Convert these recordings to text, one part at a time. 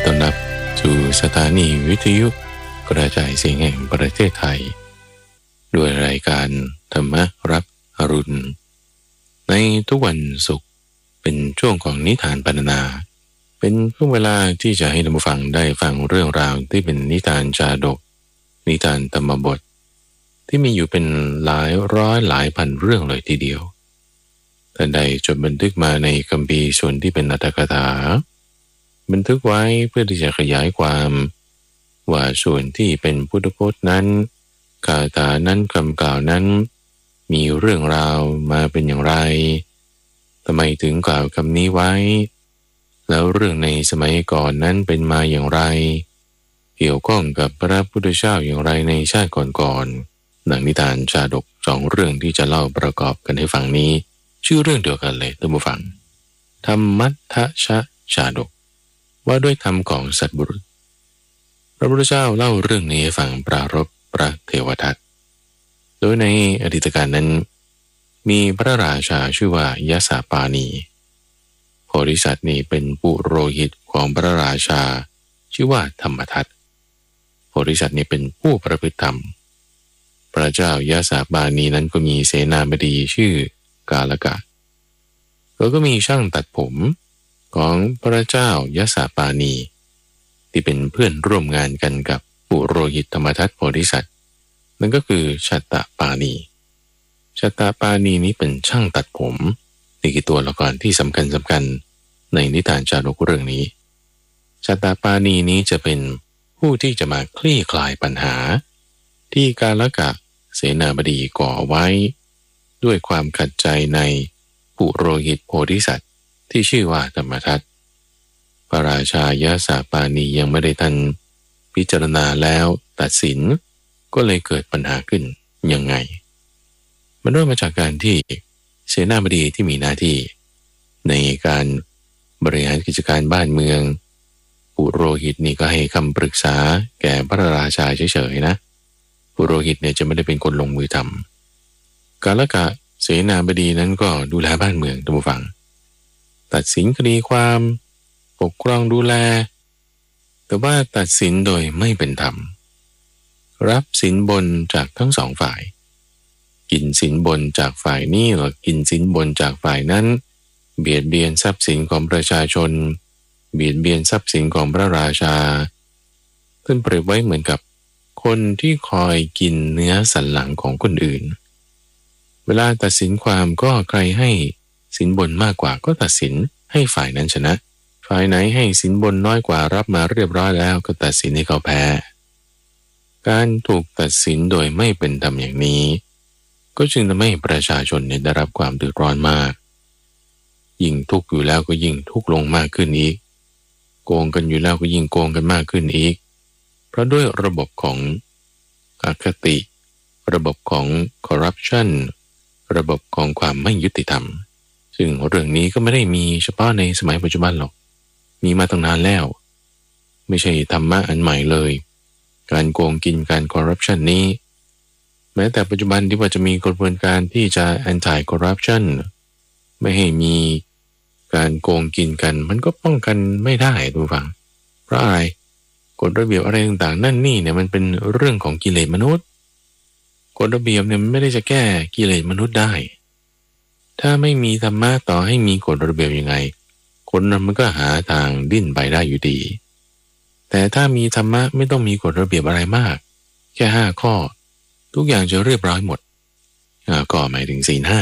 ต้อนรับสู่สถานีวิทยุกระจายเสียงแห่งประเทศไทยด้วยรายการธรรมรับอรุณในทุกวันศุกร์เป็นช่วงของนิทานปรรณนาเป็นช่วงเวลาที่จะให้ท่านผู้ฟังได้ฟังเรื่องราวที่เป็นนิทานชาดกนิทานธรรมบทที่มีอยู่เป็นหลายร้อยหลายพันเรื่องเลยทีเดียวท่านใดจดบันทึกมาในคัมภีร์ส่วนที่เป็นอรรถกถาบันทึกไว้เพื่อที่จะขยายความว่าส่วนที่เป็นพุทธพจน์นั้นคาถานั้นคำกล่าวนั้นมีเรื่องราวมาเป็นอย่างไรทำไมถึงกล่าวคำนี้ไว้แล้วเรื่องในสมัยก่อนนั้นเป็นมาอย่างไรเกี่ยวข้องกับพระพุทธเจ้าอย่างไรในชาติก่อนๆดังนิทานชาดกสองเรื่องที่จะเล่าประกอบกันให้ฟังนี้ชื่อเรื่องเดียวกันเลยท่านผู้ฟังธรรมัทธชาดกว่าด้วยธรรมของสัตว์บุรุษพระพุทธเจ้าเล่าเรื่องนี้ให้ฟังปรารภพระเทวทัตโดยในอดีตการนั้นมีพระราชาชื่อว่ายสาปานีโพธิสัตว์นี้เป็นปุโรหิตของพระราชาชื่อว่าธรรมทัตโพธิสัตว์นี้เป็นผู้ประพฤติธรรมพระเจ้ายสาปานีนั้นก็มีเสนาบดีชื่อกาลกะแล้วก็มีช่างตัดผมของพระเจ้ายสาปานีที่เป็นเพื่อนร่วมงานกันกับปุโรหิตธรรมทัตโพธิสัตว์นั่นก็คือชัตตปานีชัตตปานีนี้เป็นช่างตัดผมนี่คือตัวละครที่สำคัญในนิทานชาดกเรื่องนี้ชัตตปานีนี้จะเป็นผู้ที่จะมาคลี่คลายปัญหาที่กาลกะเสนาบดีก่อไว้ด้วยความขัดใจในปุโรหิตโพธิสัตว์ที่ชื่อว่าธรรมทัตพระราชายสาปานียังไม่ได้ทันพิจารณาแล้วตัดสินก็เลยเกิดปัญหาขึ้นยังไงมันเริ่มมาจากการที่เสนาบดีที่มีหน้าที่ในการบริหารกิจการบ้านเมืองปุโรหิตนี่ก็ให้คำปรึกษาแก่พระราชาเฉยๆนะปุโรหิตเนี่ยจะไม่ได้เป็นคนลงมือทำกาลกะเสนาบดีนั้นก็ดูแลบ้านเมืองท่านผู้ฟังตัดสินคดีความปกครองดูแลแต่ว่าตัดสินโดยไม่เป็นธรรมรับสินบนจากทั้งสองฝ่ายกินสินบนจากฝ่ายนี้หรือกินสินบนจากฝ่ายนั้นเบียดเบียนทรัพย์สินของประชาชนเบียดเบียนทรัพย์สินของพระราชาขึ้นเปรียบไว้เหมือนกับคนที่คอยกินเนื้อสันหลังของคนอื่นเวลาตัดสินความก็ใครให้สินบนมากกว่าก็ตัดสินให้ฝ่ายนั้นชนะฝ่ายไหนให้สินบนน้อยกว่ารับมาเรียบร้อยแล้วก็ตัดสินให้เขาแพ้การถูกตัดสินโดยไม่เป็นธรรมอย่างนี้ก็จึงทำให้ประชาชนได้รับความเดือดร้อนมากยิ่งทุกข์อยู่แล้วก็ยิ่งทุกข์ลงมากขึ้นอีกโกงกันอยู่แล้วก็ยิ่งโกงกันมากขึ้นอีกเพราะด้วยระบบของอคติระบบของคอร์รัปชันระบบของความไม่ยุติธรรมซึ่งเรื่องนี้ก็ไม่ได้มีเฉพาะในสมัยปัจจุบันหรอกมีมาตั้งนานแล้วไม่ใช่ธรรมะอันใหม่เลยการโกงกินการคอร์รัปชันนี้แม้แต่ปัจจุบันที่ว่าจะมีกระบวนการที่จะ anti corruption ไม่ให้มีการโกงกินกันมันก็ป้องกันไม่ได้ดูฟังเพราะอะไรกฎระเบียบอะไรต่างๆนั่นนี่เนี่ยมันเป็นเรื่องของกิเลสมนุษย์กฎระเบียบเนี่ยมันไม่ได้จะแก้กิเลสมนุษย์ได้ถ้าไม่มีธรรมะต่อให้มีกฎระเบียบยังไงคนนั้นมันก็หาทางดิ้นไปได้อยู่ดีแต่ถ้ามีธรรมะไม่ต้องมีกฎระเบียบอะไรมากแค่5 ข้อทุกอย่างจะเรียบร้อยหมดก็หมายถึงศีล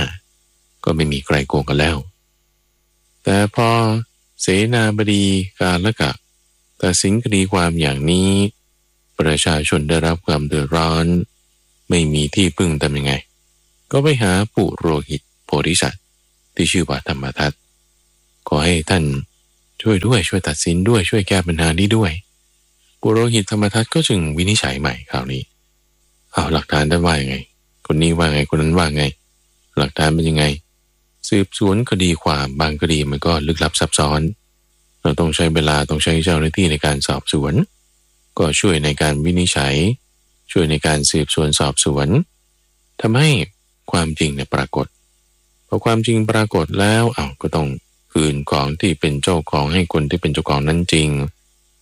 5ก็ไม่มีใครโกงกันแล้วแต่พอเสนาบดีกาลกะตัดสินคดีความอย่างนี้ประชาชนได้รับความเดือดร้อนไม่มีที่พึ่งทำยังไงก็ไปหาปุโรหิตโพธิสัตว์ที่ชื่อว่าธรรมทัตขอให้ท่านช่วยด้วยช่วยตัดสินด้วยช่วยแก้ปัญหานี้ด้วยปุโรหิตธรรมทัตก็จึงวินิจฉัยใหม่คราวนี้เอาหลักฐานได้ว่ายังไงคนนี้ว่าไงคนนั้นว่าไงหลักฐานเป็นยังไงสืบสวนคดีความบางคดีมันก็ลึกลับซับซ้อนเราต้องใช้เวลาต้องใช้เจ้าหน้าที่ในการสอบสวนก็ช่วยในการวินิจฉัยช่วยในการสืบสวนสอบสวนทำให้ความจริงเนี่ยปรากฏพอความจริงปรากฏแล้วก็ต้องคืนของที่เป็นเจ้าของให้คนที่เป็นเจ้าของนั้นจริง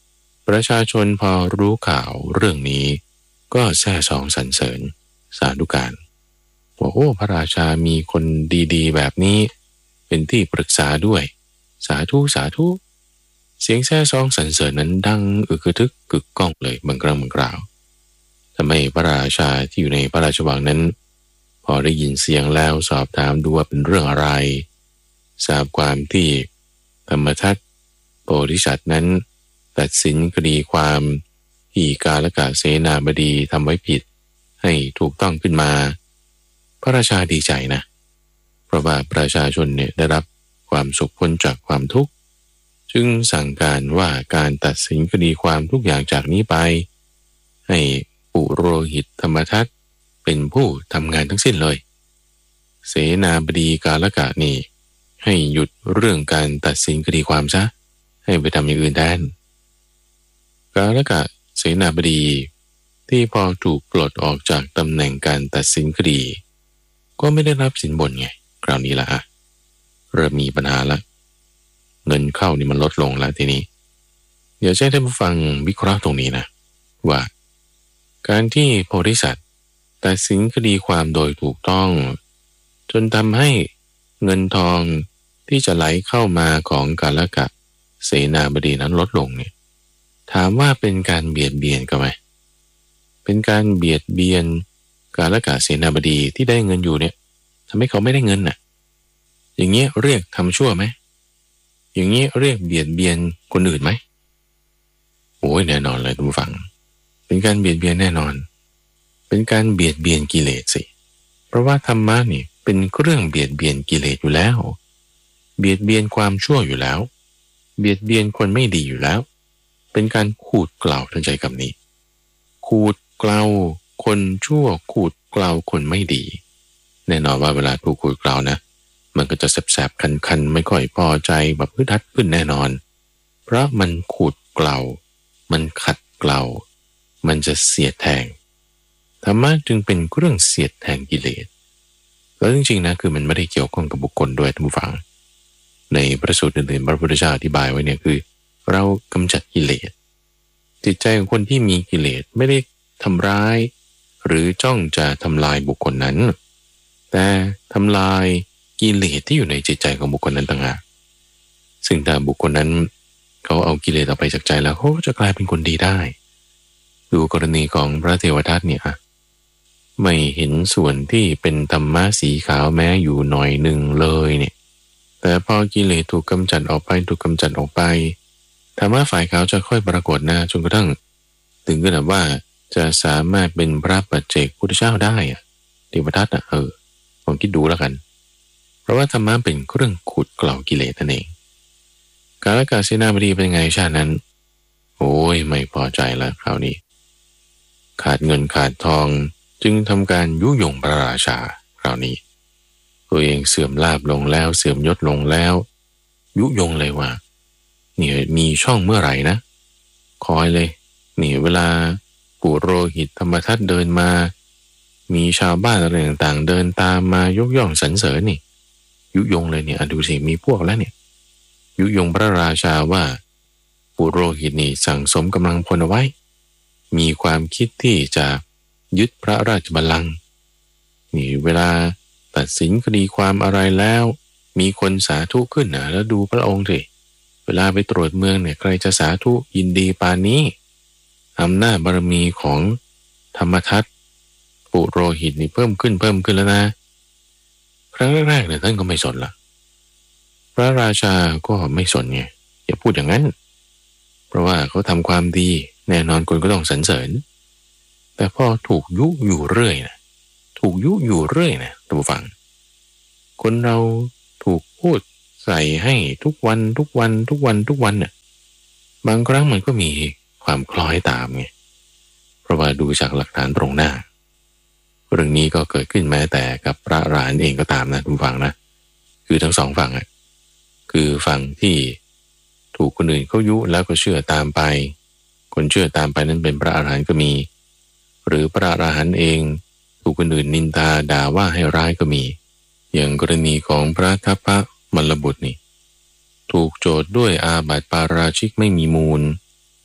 ประชาชนพอรู้ข่าวเรื่องนี้ก็แซ่ซองสรรเสริญสาธุการว่าโอ้พระราชามีคนดีๆแบบนี้เป็นที่ปรึกษาด้วยสาธุสาธุเสียงแซ่ซองสรรเสริญนั้นดังอึกทึกกึกก้องเลยบางครั้งบางคราวทำให้พระราชาที่อยู่ในพระราชวังนั้นพอได้ยินเสียงแล้วสอบถามดูว่าเป็นเรื่องอะไรทราบความที่ธรรมทัตโพธิสัตว์นั้นตัดสินคดีความที่กาลกะเสนาบดีทำไว้ผิดให้ถูกต้องขึ้นมาพระราชาดีใจนะเพราะว่าประชาชนเนี่ยได้รับความสุขพ้นจากความทุกข์จึงสั่งการว่าการตัดสินคดีความทุกอย่างจากนี้ไปให้ปุโรหิตธรรมทัตเป็นผู้ทำงานทั้งสิ้นเลยเสนาบดีกาลกะนี่ให้หยุดเรื่องการตัดสินคดีความซะให้ไปทำอย่างอื่นแทนกาลกะเสนาบดีที่พอถูกปลดออกจากตำแหน่งการตัดสินคดีก็ไม่ได้รับสินบนไงคราวนี้ละเริ่มมีปัญหาละเงินเข้านี่มันลดลงแล้วทีนี้เดี๋ยวให้ท่านผู้ฟังวิเคราะห์ตรงนี้นะว่าการที่โพธิสัตว์ตัดสินคดีความโดยถูกต้องจนทำให้เงินทองที่จะไหลเข้ามาของกาลกะเสนาบดีนั้นลดลงเนี่ยถามว่าเป็นการเบียดเบียนกันไหมเป็นการเบียดเบียนกาลกะเสนาบดีที่ได้เงินอยู่เนี่ยทำให้เขาไม่ได้เงินน่ะอย่างเงี้ยเรียกทำชั่วไหมอย่างเงี้ยเรียกเบียดเบียนคนอื่นไหมโอ้ยแน่นอนเลยทุกฝั่งเป็นการเบียดเบียนแน่นอนเป็นการเบียดเบียนกิเลสสิเพราะว่าธรรมะนี่เป็นเครื่องเบียดเบียนกิเลสอยู่แล้วเบียดเบียนความชั่วอยู่แล้วเบียดเบียนคนไม่ดีอยู่แล้วเป็นการขูดเกลาท่านใจคำนี้ขูดเกลาคนชั่วขูดเกลาคนไม่ดีแน่นอนว่าเวลาถูกขูดเกลานะมันก็จะแสบๆคันๆไม่ค่อยพอใจแบบฮึดฮัดขึ้นแน่นอนเพราะมันขูดเกลามันขัดเกลามันจะเสียดแทงธรรมะจึงเป็นเครื่องเสียดแทงกิเลสแล้วจริงๆนะคือมันไม่ได้เกี่ยวข้องกับบุคคลด้วยท่านผู้ฟังในพระสูตรอื่นๆพระพุทธเจ้าอธิบายไว้เนี่ยคือเรากำจัดกิเลสจิตใจของคนที่มีกิเลสไม่ได้ทำร้ายหรือจ้องจะทำลายบุคคลนั้นแต่ทำลายกิเลสที่อยู่ในจิตใจของบุคคลนั้นต่างหากซึ่งถ้าบุคคลนั้นเขาเอากิเลสออกไปจากใจแล้วเขาก็จะกลายเป็นคนดีได้ดูกรณีของพระเทวทัตเนี่ยไม่เห็นส่วนที่เป็นธรรมะสีขาวแม้อยู่หน่อยหนึ่งเลยเนี่ยแต่พอกิเลสถูกกำจัดออกไปธรรมะฝ่ายขาวจะค่อยปรากฏหน้าจนกระทั่งถึงขนาดว่าจะสามารถเป็นพระปัจเจกพุทธเจ้าได้เทวทัตลองคิดดูแล้วกันเพราะว่าธรรมะเป็นเครื่องขุดเกลากิเลสนั่นเองกาลกะเสนาบดีเป็นไงชาตินั้นโอ้ยไม่พอใจแล้วคราวนี้ขาดเงินขาดทองจึงทำการยุยงพระราชาคราวนี้ตัวเองเสื่อมลาภลงแล้วเสื่อมยศลงแล้วยุยงเลยว่านี่มีช่องเมื่อไหร่นะคอยเลยนี่เวลาปุโรหิตธรรมทัตเดินมามีชาวบ้านอะไรต่างๆเดินตามมายกย่องสรรเสริญนี่ยุยงเลยเนี่ยดูสิมีพวกแล้วเนี่ยยุยงพระราชาว่าปุโรหิตนี่สั่งสมกำลังพลเอาไว้มีความคิดที่จะยึดพระราชบัลลังก์นี่เวลาตัดสินคดีความอะไรแล้วมีคนสาธุขึ้นแล้วดูพระองค์สิเวลาไปตรวจเมืองเนี่ยใครจะสาธุยินดีปานนี้อำนาจบารมีของธรรมทัตปุโรหิตนี่เพิ่มขึ้นแล้วนะครั้งแรกเนี่ยท่านก็ไม่สนละพระราชาก็ไม่สนไงอย่าพูดอย่างนั้นเพราะว่าเขาทำความดีแน่นอนคนก็ต้องสรรเสริญแต่พอถูกยุอยู่เรื่อยนะท่านผู้ฟังคนเราถูกพูดใส่ให้ทุกวันเนี่ยบางครั้งมันก็มีความคล้อยตามไงเพราะว่าดูจากหลักฐานตรงหน้าเรื่องนี้ก็เกิดขึ้นแม้แต่กับพระอรหันต์เองก็ตามนะท่านผู้ฟังนะคือทั้งสองฝั่งคือฝั่งที่ถูกคนอื่นเขายุแล้วก็เชื่อตามไปคนเชื่อตามไปนั้นเป็นพระอรหันต์ก็มีหรือพระอรหันต์เองถูกคนอื่นนินทาด่าว่าให้ร้ายก็มีอย่างกรณีของพระทัพพระมลบุตรนี่ถูกโจทย์ด้วยอาบัติปาราชิกไม่มีมูล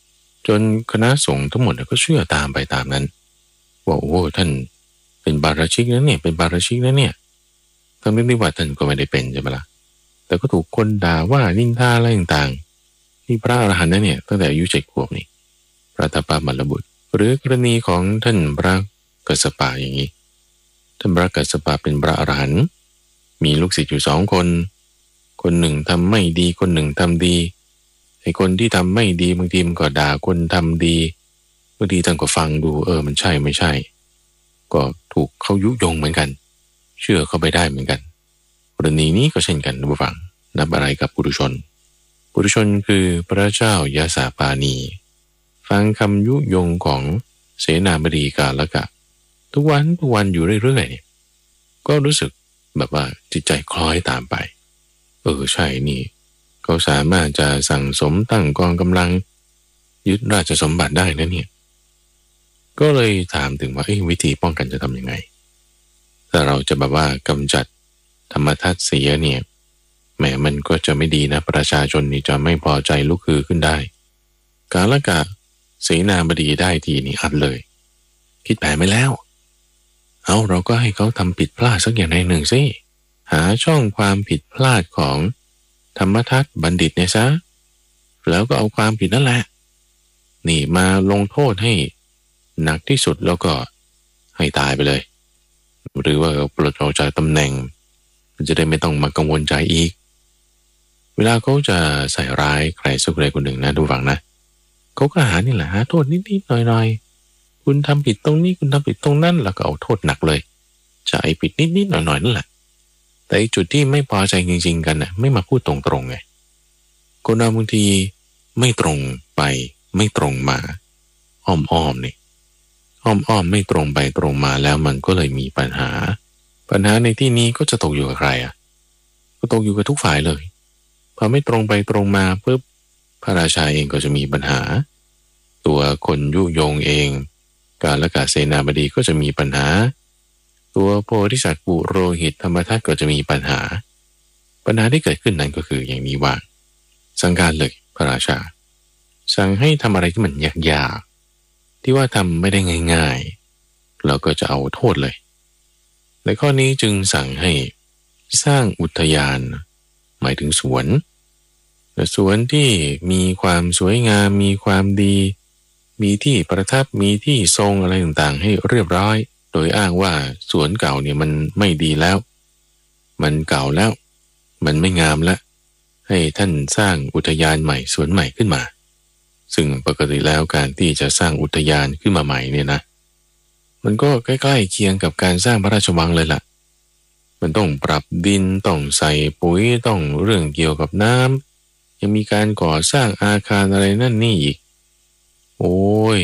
จนคณะสงฆ์ทั้งหมดก็เชื่อตามไปตามนั้นว่าโอ้ท่านเป็นบาราชิกนะเนี่ยเป็นบาราชิกนะเนี่ยทั้งที่ว่าท่านก็ไม่ได้เป็นใช่ไหมล่ะแต่ก็ถูกคนด่าว่านินทาอะไรต่างๆนี่พระอรหันต์นะเนี่ยตั้งแต่อายุ7 ขวบนี่พระตปามัลลบุตรหรือกรณีของท่านพระกัสสปะอย่างนี้ท่านพระกัสสปะเป็นพระอรหันต์มีลูกศิษย์อยู่2 คนคนหนึ่งทำไม่ดีคนหนึ่งทำดีไอ้คนที่ทำไม่ดีบางทีมันก็ด่าคนทำดีบางทีท่านก็ฟังดูมันใช่ไม่ใช่ก็ถูกเขายุยงเหมือนกันเชื่อเข้าไปได้เหมือนกันกรณีนี้ก็เช่นกันนะผู้ฟังนับอะไรกับปุถุชนปุถุชนคือพระเจ้ายาสาปานีฟังคำยุยงของเสนาบดีกาลกะทุกวันอยู่เรื่อยๆก็รู้สึกแบบว่าจิตใจคล้อยตามไปใช่นี่เขาสามารถจะสั่งสมตั้งกองกำลังยึดราชสมบัติได้นะเนี่ยก็เลยถามถึงว่าวิธีป้องกันจะทำยังไงถ้าเราจะแบบว่ากำจัดธรรมทัศน์เสียเนี่ยแหมมันก็จะไม่ดีนะประชาชนนี่จะไม่พอใจลุกฮือขึ้นได้กาลกะเสนาบดีได้ทีนี่อัดเลยคิดแผนไม่แล้วเราก็ให้เขาทำผิดพลาดสักอย่างใดหนึ่งสิหาช่องความผิดพลาดของธรรมทัศน์บัณฑิตเนี่ยซะแล้วก็เอาความผิดนั่นแหละนี่มาลงโทษให้หนักที่สุดแล้วก็ให้ตายไปเลยหรือว่าปลดออกจากตำแหน่งมันจะได้ไม่ต้องมากังวลใจอีกเวลาเขาจะใส่ร้ายใครสักคนหนึ่งนะดูฟังนะเขาก็หานี่แหละหาโทษนิดๆหน่อยๆคุณทำผิดตรงนี้คุณทำผิดตรงนั้นแล้วก็เอาโทษหนักเลยจะไอ้ผิดนิดๆหน่อยๆนั่นแหละแต่จุดที่ไม่พอใจจริงๆกันน่ะไม่มาพูดตรงๆไงคนเราบางทีไม่ตรงไปไม่ตรงมาอ้อมนี่อ้อมไม่ตรงไปตรงมาแล้วมันก็เลยมีปัญหาในที่นี้ก็จะตกอยู่กับใครก็ตกอยู่กับทุกฝ่ายเลยพอไม่ตรงไปตรงมาปุ๊บพระราชาเองก็จะมีปัญหาตัวคนยุยงเองกาลกะเสนาบดีก็จะมีปัญหาตัวโพธิสัตว์ปุโรหิตธรรมทัตก็จะมีปัญหาที่เกิดขึ้นนั้นก็คืออย่างนี้ว่าสั่งการเลยพระราชาสั่งให้ทำอะไรที่มันยากๆที่ว่าทำไม่ได้ง่ายๆเราก็จะเอาโทษเลยในข้อนี้จึงสั่งให้สร้างอุทยานหมายถึงสวนที่มีความสวยงามมีความดีมีที่ประทับมีที่ทรงอะไรต่างๆให้เรียบร้อยโดยอ้างว่าสวนเก่าเนี่ยมันไม่ดีแล้วมันเก่าแล้วมันไม่งามแล้วให้ท่านสร้างอุทยานใหม่สวนใหม่ขึ้นมาซึ่งปกติแล้วการที่จะสร้างอุทยานขึ้นมาใหม่เนี่ยนะมันก็ใกล้ๆเคียงกับการสร้างพระราชวังเลยล่ะมันต้องปรับดินต้องใส่ปุ๋ยต้องเรื่องเกี่ยวกับน้ำยังมีการก่อสร้างอาคารอะไรนั่นนี่อีกโอ้ย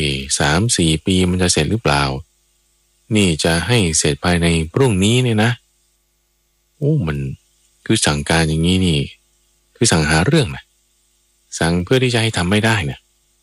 3-4 ปีมันจะเสร็จหรือเปล่านี่จะให้เสร็จภายในพรุ่งนี้เนี่ยนะมันคือสั่งการอย่างนี้นี่คือสั่งหาเรื่องนะสั่งเพื่อที่จะให้ทำไม่ได้นะ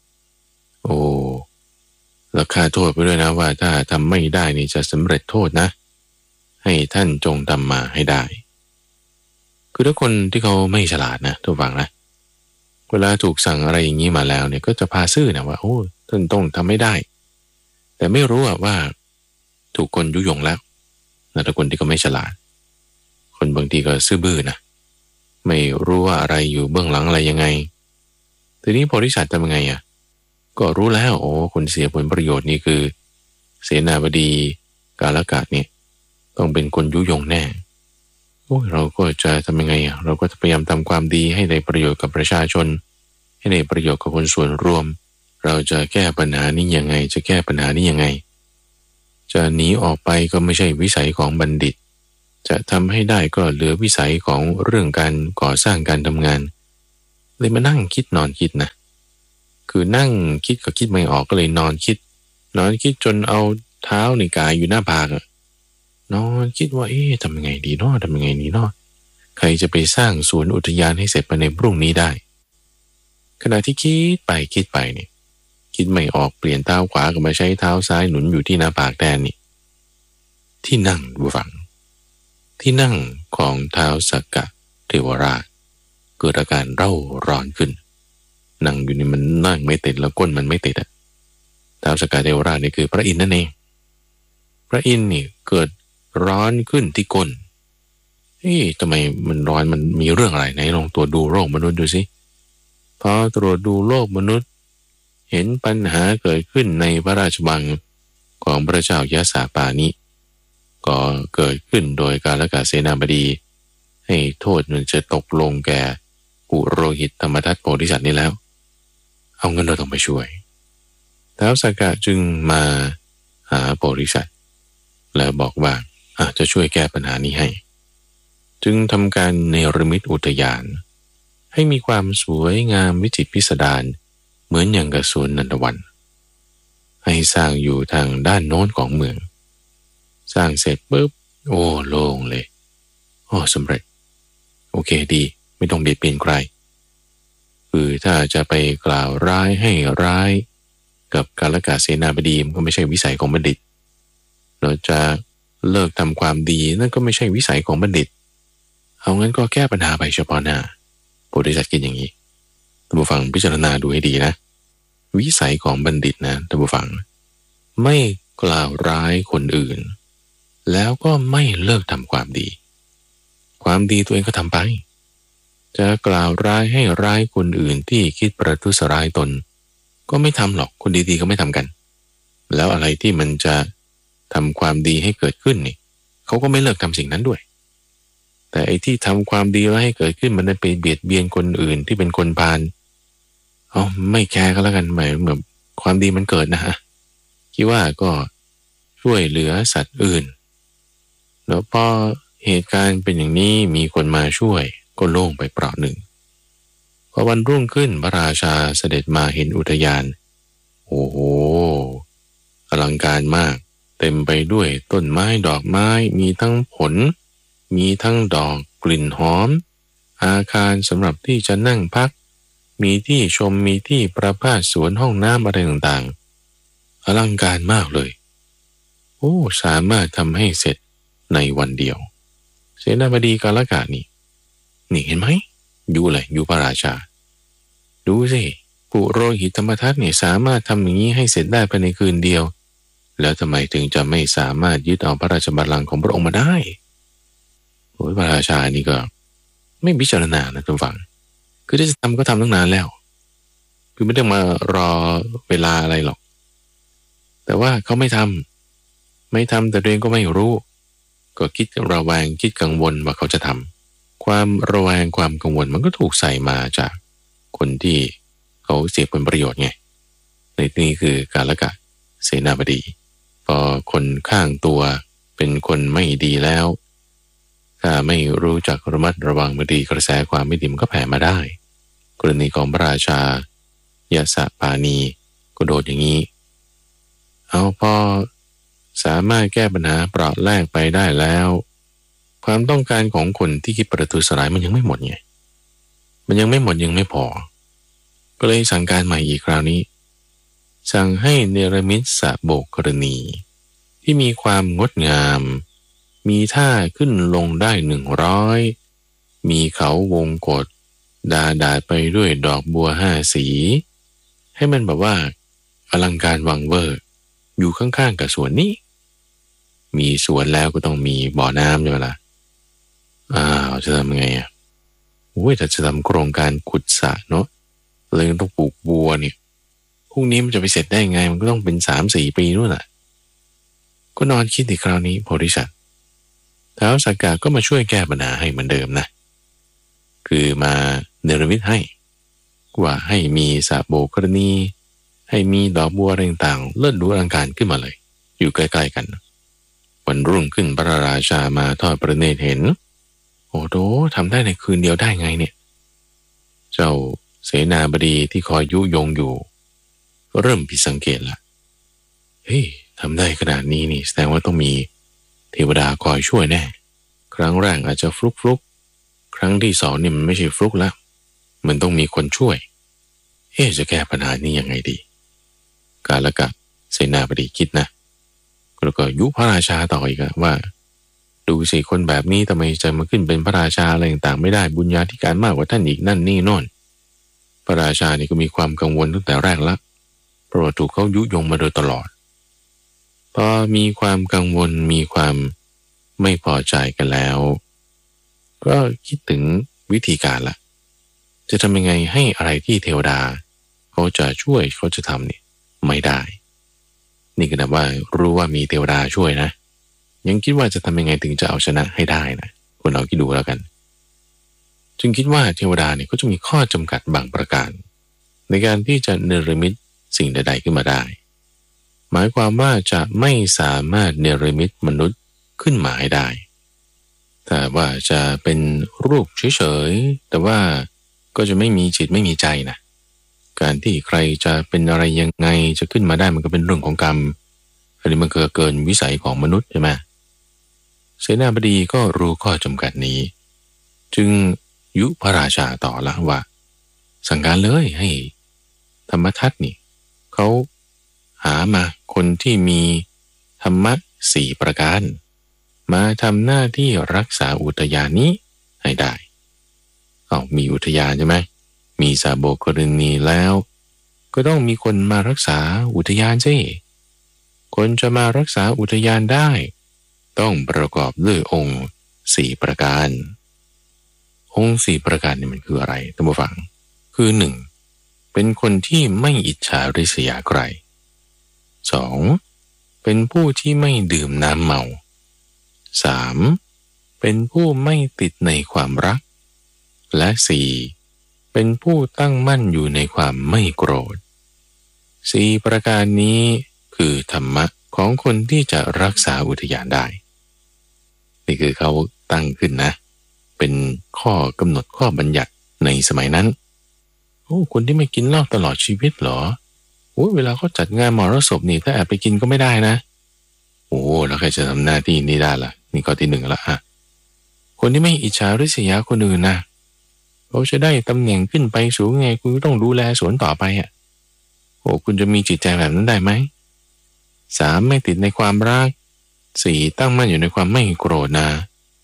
ราคาโทษไปด้วยนะว่าถ้าทำไม่ได้นี่จะสำเร็จโทษนะให้ท่านจงทำมาให้ได้คือถ้าคนที่เขาไม่ฉลาดนะทุกฝั่งนะเวลาถูกสั่งอะไรอย่างนี้มาแล้วเนี่ยก็จะพาซื่อนะว่าท่านต้องทำไม่ได้แต่ไม่รู้ว่าถูกคนยุยงแล้วนะถ้าคนที่เขาไม่ฉลาดคนบางทีก็ซื่อบื้อนะไม่รู้ว่าอะไรอยู่เบื้องหลังอะไรยังไงทีนี้โพธิสัตว์ทำยังไงก็รู้แล้วคนเสียผลประโยชน์นี่คือเสนาบดีกาลกะเนี่ยต้องเป็นคนยุยงแน่เราก็จะทำยังไงเราก็จะพยายามทำความดีให้ได้ประโยชน์กับประชาชนให้ได้ประโยชน์กับคนส่วนรวมเราจะแก้ปัญหานี้ยังไงจะแก้ปัญหานี้ยังไงจะหนีออกไปก็ไม่ใช่วิสัยของบัณฑิตจะทำให้ได้ก็เหลือวิสัยของเรื่องการก่อสร้างการทำงานเลยมานั่งคิดนอนคิดนะคือนั่งคิดก็คิดไม่ออกก็เลยนอนคิดจนเอาเท้าในกายอยู่หน้าผากนอนคิดว่าทำยังไงดีเนาะใครจะไปสร้างสวนอุทยานให้เสร็จภายในพรุ่งนี้ได้ขณะที่คิดไปเนี่ยคิดไม่ออกเปลี่ยนเท้าขวาก็มาใช้เท้าซ้ายหนุนอยู่ที่หน้าผากแทนนี่ที่นั่งบูฟังที่นั่งของท้าวสักกะเทวราชเกิดอาการเร่าร้อนขึ้นนั่งอยู่นี่มันนั่งไม่ติดแล้วก้นมันไม่ติดอะท้าวสักกะเทวราชนี่คือพระอินทร์นั่นเองพระอินทร์นี่เกิดร้อนขึ้นที่ก้นทำไมมันร้อนมันมีเรื่องอะไรไหนลองตรวจดูโรคมนุษย์ดูสิพอตรวจดูโรคมนุษย์เห็นปัญหาเกิดขึ้นในพระราชวังของพระเจ้ายะสาปานิก็เกิดขึ้นโดยกาลกะเสนาบดีให้โทษมันจะตกลงแก่ปุโรหิตธรรมทัตโพธิสัตว์นี่แล้วเอาเงินเราต้องไปช่วยท้าวสักกะจึงมาหาโพธิสัตว์แล้วบอกว่าจะช่วยแก้ปัญหานี้ให้จึงทำการเนรมิตอุทยานให้มีความสวยงามวิจิตรพิสดารเหมือนอย่างกับสวนนันทวันให้สร้างอยู่ทางด้านโน้นของเมืองสร้างเสร็จปุ๊บโอ้โล่งเลยสำเร็จโอเคดีไม่ต้องเบียดเบียนใครคือถ้าจะไปกล่าวร้ายให้ร้ายกับกาลกะเสนาบดีมันก็ไม่ใช่วิสัยของบัณฑิตเราจะเลิกทำความดีนั่นก็ไม่ใช่วิสัยของบัณฑิตเอางั้นก็แก้ปัญหาไปเฉพาะหน้าโพธิสัตว์คิดอย่างนี้ท่านผู้ฟังพิจารณาดูให้ดีนะวิสัยของบัณฑิตนะท่านผู้ฟังไม่กล่าวร้ายคนอื่นแล้วก็ไม่เลิกทำความดีความดีตัวเองก็ทำไปจะกล่าวร้ายให้ร้ายคนอื่นที่คิดประทุษร้ายตนก็ไม่ทำหรอกคนดีๆก็ไม่ทำกันแล้วอะไรที่มันจะทำความดีให้เกิดขึ้นนี่เขาก็ไม่เลิกทำสิ่งนั้นด้วยแต่ไอ้ที่ทำความดีแล้วให้เกิดขึ้นมันไปเบียดเบียนคนอื่นที่เป็นคนพาลไม่แคร์ก็แล้วกันหมายแบบความดีมันเกิดนะฮะคิดว่าก็ช่วยเหลือสัตว์อื่นแล้วพอเหตุการณ์เป็นอย่างนี้มีคนมาช่วยก็โล่งไปเปราะหนึ่งพอวันรุ่งขึ้นพระราชาเสด็จมาเห็นอุทยานโอ้โหอลังการมากเต็มไปด้วยต้นไม้ดอกไม้มีทั้งผลมีทั้งดอกกลิ่นหอมอาคารสำหรับที่จะนั่งพักมีที่ชมมีที่ประพาสสวนห้องน้ำอะไรต่างๆอลังการมากเลยสามารถทำให้เสร็จในวันเดียวเสนาบดีกาลกะนี่เห็นไหมดูเลยอยู่พระราชาดูสิปุโรหิตธรรมทัตเนี่ยสามารถทำอย่างนี้ให้เสร็จได้ภายในคืนเดียวแล้วทำไมถึงจะไม่สามารถยึดเอาพระราชบัลลังก์ของพระองค์มาได้พระราชานี่ก็ไม่พิจารณานะทุกฝั่งคือที่จะทำก็ทำตั้งนานแล้วคือไม่ต้องมารอเวลาอะไรหรอกแต่ว่าเขาไม่ทำแต่ตัวเองก็ไม่รู้ก็คิดระแวงคิดกังวลว่าเขาจะทำความระแวงความกังวลมันก็ถูกใส่มาจากคนที่เขาเสียผลประโยชน์ไงในที่นี้คือกาลกะเสนาบดีพอคนข้างตัวเป็นคนไม่ดีแล้วถ้าไม่รู้จักระมัดระวังบางทีกระแสความไม่ดีมันก็แผ่มาได้กรณีของพระราชายะสะปานีก็โดนอย่างนี้พอสามารถแก้ปัญหาเปราะแรกไปได้แล้วความต้องการของคนที่คิดประทุษร้ายมันยังไม่หมดไงมันยังไม่หมดยังไม่พอก็เลยสั่งการใหม่อีกคราวนี้สั่งให้เนรมิตสระโบกกรณีที่มีความงดงามมีท่าขึ้นลงได้100มีเขาวงกฏดาไปด้วยดอกบัว5สีให้มันแบบว่าอลังการวังเวอร์อยู่ข้างๆกับสวนนี้มีสวนแล้วก็ต้องมีบ่อน้ำใช่ไหมล่ะจะทำไงแต่จะทำโครงการขุดสระเนาะเลยต้องปลูกบัวเนี่ยพรุ่งนี้มันจะไปเสร็จได้ไงมันก็ต้องเป็น 3-4 ปีนู่นแหละก็นอนคิดในคราวนี้โพธิสัตว์ท้าวสักกะก็มาช่วยแก้ปัญหาให้เหมือนเดิมนะคือมาเนรมิตให้ว่าให้มีสระโบกกรณีให้มีดอกบัวต่างๆเลิศดูอลังการขึ้นมาเลยอยู่ใกล้ๆกันวันรุ่งขึ้นพระราชามาทอดพระเนตรเห็นทำได้ในคืนเดียวได้ไงเนี่ยเจ้าเสนาบดีที่คอยยุยงอยู่ก็เริ่มผิดสังเกตละทำได้ขนาดนี้นี่แสดงว่าต้องมีเทวดาคอยช่วยแน่ครั้งแรกอาจจะฟลุกครั้งที่2นี่มันไม่ใช่ฟลุกแล้วมันต้องมีคนช่วยจะแก้ปัญหานี้ยังไงดีกาลกะเสนาบดีคิดนะแล้วก็ยุพระราชาต่ออีกว่าดูสิคนแบบนี้ทำไมจะมาขึ้นเป็นพระราชาอะไรต่างๆไม่ได้บุญญาธิการมากกว่าท่านอีกนั่นนี่โน่นพระราชานี่ก็มีความกังวลตั้งแต่แรกแล้วเพราะว่าถูกเขายุยงมาโดยตลอดพอมีความกังวลมีความไม่พอใจกันแล้วก็คิดถึงวิธีการละจะทำยังไงให้อะไรที่เทวดาเขาจะช่วยเขาจะทำนี่ไม่ได้นี่ก็นับว่ารู้ว่ามีเทวดาช่วยนะยังคิดว่าจะทำยังไงถึงจะเอาชนะให้ได้นะคุณลองคิดดูแล้วกันจึงคิดว่าเทวดาเนี่ยก็จะมีข้อจำกัดบางประการในการที่จะเนรมิตสิ่งใดๆขึ้นมาได้หมายความว่าจะไม่สามารถเนรมิตมนุษย์ขึ้นมาให้ได้แต่ว่าจะเป็นรูปเฉยๆแต่ว่าก็จะไม่มีจิตไม่มีใจนะการที่ใครจะเป็นอะไรยังไงจะขึ้นมาได้มันก็เป็นเรื่องของกรรมอันนี้มันเกินวิสัยของมนุษย์ใช่ไหมเสนาบดีก็รู้ข้อจำกัดนี้จึงยุพระราชาต่อละว่าสั่งการเลยให้ธรรมทัตนี่เขาหามาคนที่มีธรรมะ4ประการมาทำหน้าที่รักษาอุทยานนี้ให้ได้มีอุทยานใช่ไหมมีสาโบกรณีแล้วก็ต้องมีคนมารักษาอุทยานสิคนจะมารักษาอุทยานได้ต้องประกอบด้วยองค์4ประการองค์4ประการนี่มันคืออะไรท่านผู้ฟังคือ 1. เป็นคนที่ไม่อิจฉาริษยาใคร 2. เป็นผู้ที่ไม่ดื่มน้ำเมา 3. เป็นผู้ไม่ติดในความรักและ 4. เป็นผู้ตั้งมั่นอยู่ในความไม่โกรธ4ประการนี้คือธรรมะของคนที่จะรักษาอุทยานได้นี่คือเขาตั้งขึ้นนะเป็นข้อกำหนดข้อบัญญัติในสมัยนั้นคนที่ไม่กินเหล้าตลอดชีวิตเหรอเวลาเขาจัดงานมรสพนี่ถ้าแอบไปกินก็ไม่ได้นะแล้วใครจะทำหน้าที่นี้ได้ล่ะนี่ข้อที่1ละคนที่ไม่อิจฉาริษยาคนอื่นนะเขาจะได้ตำแหน่งขึ้นไปสูงไงคุณก็ต้องดูแลสวนต่อไปคุณจะมีจิตใจแบบนั้นได้ไหม 3. ไม่ติดในความรัก 4. ตั้งมั่นอยู่ในความไม่โกรธนะ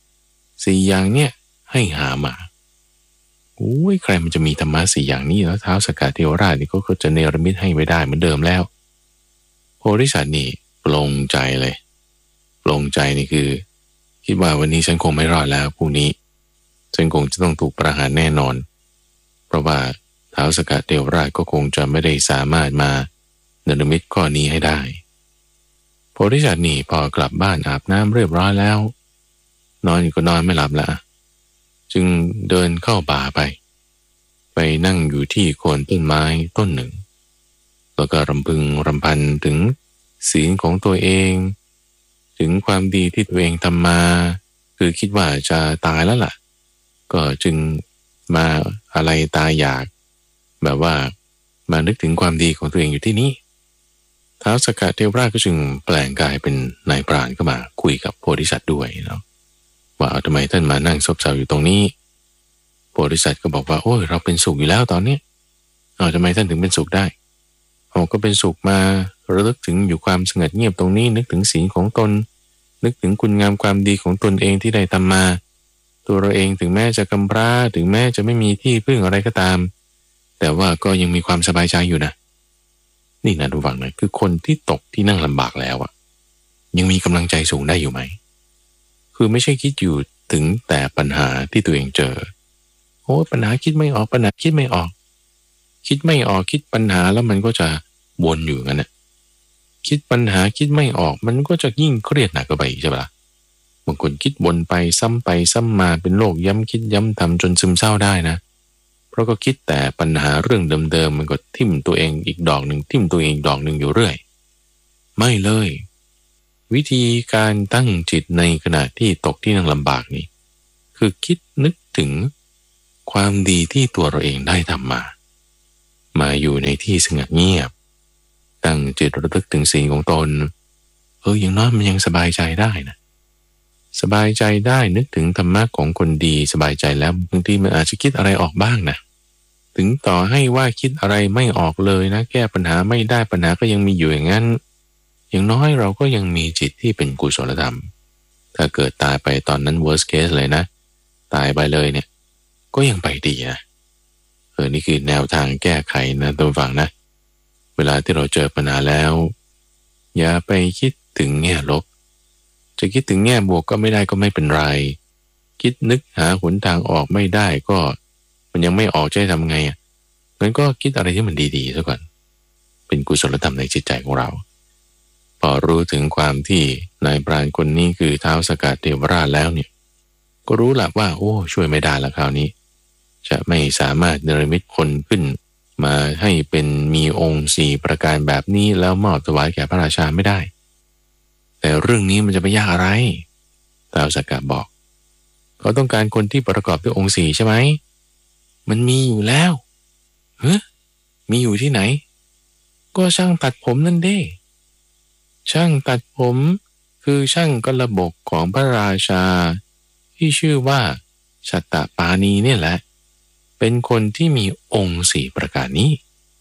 4อย่างเนี้ยให้หามาใครมันจะมีธรรมะ4อย่างนี้แล้วท้าวสักกะเทวราชนี่ก็จะเนรมิตให้ไม่ได้เหมือนเดิมแล้วโพธิสัตว์นี่ปลงใจเลยปลงใจนี่คือคิดว่าวันนี้ฉันคงไม่รอดแล้วพรุ่งนี้ฉันคงจะต้องถูกประหารแน่นอนเพราะว่าท้าวสักกะเทวราชก็คงจะไม่ได้สามารถมาเนรมิตข้อนี้ให้ได้โพธิสัตว์นี่พอกลับบ้านอาบน้ำเรียบร้อยแล้วนอนก็นอนไม่หลับละจึงเดินเข้าป่าไปนั่งอยู่ที่โคนต้นไม้ต้นหนึ่งแล้วก็รำพึงรำพันถึงศีลของตัวเองถึงความดีที่ตัวเองทำมาคือคิดว่าจะตายแล้วล่ะก็จึงมาอะไรตายอยากแบบว่ามานึกถึงความดีของตัวเองอยู่ที่นี้ท้าวสักกะเทวราชก็จึงแปลงกายเป็นนายพรานเข้ามาคุยกับโพธิสัตว์ด้วยเนาะว่าทำไมท่านมานั่งซบเซาอยู่ตรงนี้โพธิสัตว์ก็บอกว่าเราเป็นสุขอยู่แล้วตอนนี้ทำไมท่านถึงเป็นสุขได้ก็เป็นสุขมาระลึกถึงอยู่ความสงบเงียบตรงนี้นึกถึงศีลของตนนึกถึงคุณงามความดีของตนเองที่ได้ทำมาตัวเราเองถึงแม้จะกำพร้าถึงแม้จะไม่มีที่พึ่งอะไรก็ตามแต่ว่าก็ยังมีความสบายใจอยู่นะนี่นะดูฟังหน่อยคือคนที่ตกที่นั่งลำบากแล้วยังมีกำลังใจสูงได้อยู่ไหมคือไม่ใช่คิดอยู่ถึงแต่ปัญหาที่ตัวเองเจอปัญหาคิดไม่ออกปัญหาคิดไม่ออกคิดไม่ออกคิดปัญหาแล้วมันก็จะวนอยู่งั้นน่ะคิดปัญหาคิดไม่ออกมันก็จะยิ่งเครียดหนักไปใช่ปะบางคนคิดวนไปซ้ำมาเป็นโรคย้ำคิดย้ำทำจนซึมเศร้าได้นะเพราะก็คิดแต่ปัญหาเรื่องเดิมๆมันก็ทิ่มตัวเองอีกดอกหนึ่งทิ่มตัวเองดอกหนึ่งอยู่เรื่อยไม่เลยวิธีการตั้งจิตในขณะที่ตกที่นั่งลำบากนี่คือคิดนึกถึงความดีที่ตัวเราเองได้ทำมาอยู่ในที่สงบเงียบตั้งจิตระลึกถึงสิ่งของตนอย่างน้อยมันยังสบายใจได้นะสบายใจได้นึกถึงธรรมะของคนดีสบายใจแล้วบางทีมันอาจจะคิดอะไรออกบ้างนะถึงต่อให้ว่าคิดอะไรไม่ออกเลยนะแก้ปัญหาไม่ได้ปัญหาก็ยังมีอยู่อย่างนั้นอย่างน้อยเราก็ยังมีจิตที่เป็นกุศลธรรมถ้าเกิดตายไปตอนนั้น worst case เลยนะตายไปเลยเนี่ยก็ยังไปดีนะนี่คือแนวทางแก้ไขนะท่านฟังนะเวลาที่เราเจอปัญหาแล้วอย่าไปคิดถึงแง่ลบจะคิดถึงแง่บวกก็ไม่ได้ก็ไม่เป็นไรคิดนึกหาหนทางออกไม่ได้ก็มันยังไม่ออกจะทำไงงั้นก็คิดอะไรที่มันดีๆซะก่อนเป็นกุศลธรรมในจิตใจของเราพอรู้ถึงความที่นายพรานคนนี้คือท้าวสกัดเทวราชแล้วเนี่ยก็รู้ละว่าโอ้ช่วยไม่ได้ละคราวนี้จะไม่สามารถเนรมิตคนขึ้นมาให้เป็นมีองค์4ประการแบบนี้แล้วมอบถวายแก่พระราชาไม่ได้แต่เรื่องนี้มันจะไปยากอะไรท้าวสกัดบอกเขาต้องการคนที่ประกอบด้วยองค์4ใช่ไหมมันมีอยู่แล้วมีอยู่ที่ไหนก็ช่างตัดผมนั่นเด้ช่างตัดผมคือช่างกระบกของพระราชาที่ชื่อว่าชัตตปานีเนี่ยแหละเป็นคนที่มีองค์4ประการนี้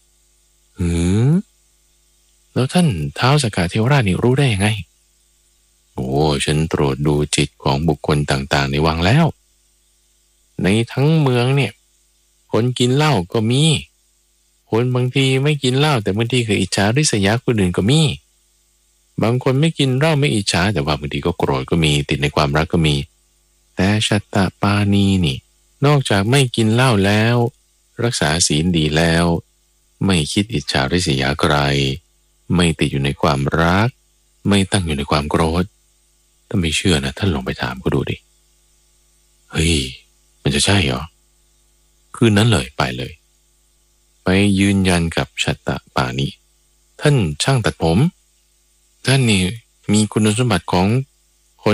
แล้วท่านท้าวสกเทวราชนี่รู้ได้ยังไงโอ้ฉันตรวจดูจิตของบุคคลต่างๆในวังแล้วในทั้งเมืองเนี่ยคนกินเหล้าก็มีคนบางทีไม่กินเหล้าแต่บางทีคืออิจฉาริษยาคนอื่นก็มีบางคนไม่กินเหล้าไม่อิจฉาแต่ว่าบางทีก็โกรธก็มีติดในความรักก็มีแต่ชัตตปานีนี่นอกจากไม่กินเหล้าแล้วรักษาศีลดีแล้วไม่คิดอิจฉาริษยาใครไม่ติดอยู่ในความรักไม่ตั้งอยู่ในความโกรธถ้าไม่เชื่อนะท่านลองไปถามก็ดูดิเฮ้ยมันจะใช่เหรอคืนนั้นเลยไปเลยไปยืนยันกับชัตตปานีท่านช่างตัดผมท่านนี่มีคุณสมบัติของคน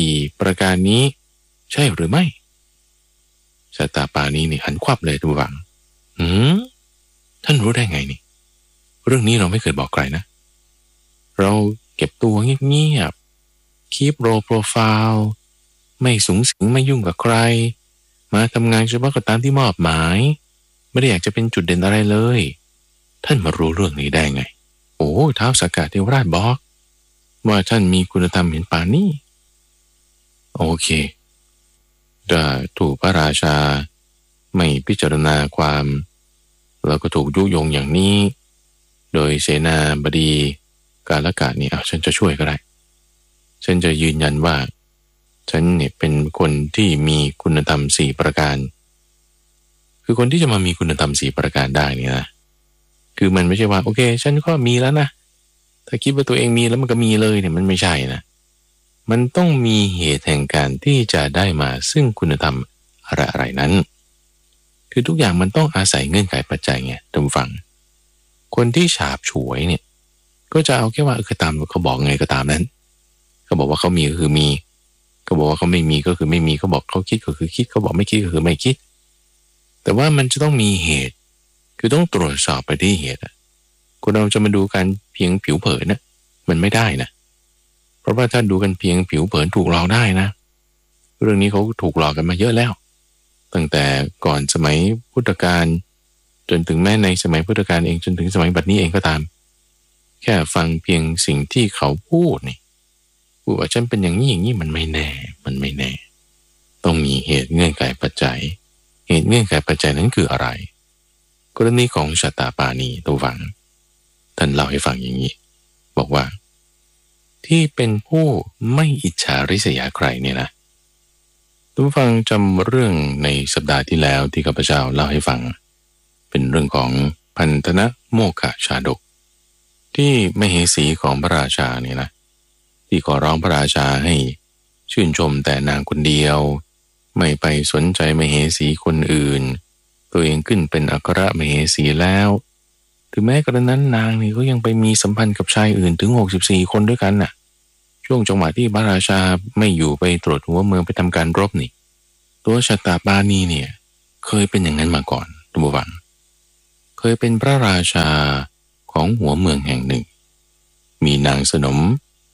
4ประการนี้ใช่หรือไม่ชัตตปานีนี่หันควับเลยทุกฝังท่านรู้ได้ไงนี่เรื่องนี้เราไม่เคยบอกใครนะเราเก็บตัวเงียบๆคีปโลโปรไฟล์ไม่สูงสิงไม่ยุ่งกับใครมาทำงานเฉพาะกับตามที่มอบหมายไม่ได้อยากจะเป็นจุดเด่นอะไรเลยท่านมารู้เรื่องนี้ได้ไงโอ้ท้าวสกเทวราชบอกว่าท่านมีคุณธรรมเห็นป่านนี้โอเคจะถูกพระราชาไม่พิจารณาความแล้วก็ถูกยุยงอย่างนี้โดยเสนาบดีกาลกะเนี่ยฉันจะช่วยก็ได้ฉันจะยืนยันว่าฉันเนี่ยเป็นคนที่มีคุณธรรม4ประการคือคนที่จะมามีคุณธรรม4ประการได้เนี่ยนะคือมันไม่ใช่ว่าโอเคฉันก็มีแล้วนะถ้าคิดว่าตัวเองมีแล้วมันก็มีเลยเนี่ยมันไม่ใช่นะมันต้องมีเหตุแห่งการที่จะได้มาซึ่งคุณธรรมอะไรๆนั้นคือทุกอย่างมันต้องอาศัยเงื่อนไขปัจจัยไงท่านผู้ฟังคนที่ฉาบฉวยเนี่ยก็จะเอาแค่ว่าคือตามเขาบอกไงก็ตามนั้นเขาบอกว่าเขามีก็คือมีเขาบอกว่าเขาไม่มีก็คือไม่มีเขาบอกเขาคิดก็คือคิดเขาบอกไม่คิดก็คือไม่คิดแต่ว่ามันจะต้องมีเหตุคือต้องตรวจสอบไปที่เหตุคนเราจะมาดูกันเพียงผิวเผินนะมันไม่ได้นะเพราะว่าถ้าดูกันเพียงผิวเผินถูกหลอกได้นะเรื่องนี้เขาถูกหลอกกันมาเยอะแล้วตั้งแต่ก่อนสมัยพุทธกาลจนถึงแม้ในสมัยพุทธกาลเองจนถึงสมัยบัดนี้เองก็ตามแค่ฟังเพียงสิ่งที่เขาพูดนี่พูดว่าฉันเป็นอย่างนี้อย่างนี้มันไม่แน่มันไม่แน่ต้องมีเหตุเงื่อนไขปัจจัยเหตุเงื่อนไขปัจจัยนั้นคืออะไรกรณีของชัตตปานีตัวฟังท่านเล่าให้ฟังอย่างนี้บอกว่าที่เป็นผู้ไม่อิจฉาริษยาใครเนี่ยนะทุกฟังจำเรื่องในสัปดาห์ที่แล้วที่ข้าพเจ้าเล่าให้ฟังเป็นเรื่องของพันธนะโมฆชาดกที่มเหสีของพระราชาเนี่ยนะที่ขอร้องพระราชาให้ชื่นชมแต่นางคนเดียวไม่ไปสนใจมเหสีคนอื่นตัวเองขึ้นเป็นอัครมเหสีแล้วถึงแม้กระนั้นนางนี่ก็ยังไปมีสัมพันธ์กับชายอื่นถึง64คนด้วยกันน่ะช่วงจังหวะที่พระราชาไม่อยู่ไปตรวจหัวเมืองไปทำการรบนี่ตัวชัตตปานีเนี่ยเคยเป็นอย่างนั้นมาก่อนทุกวันเคยเป็นพระราชาของหัวเมืองแห่งหนึ่งมีนางสนม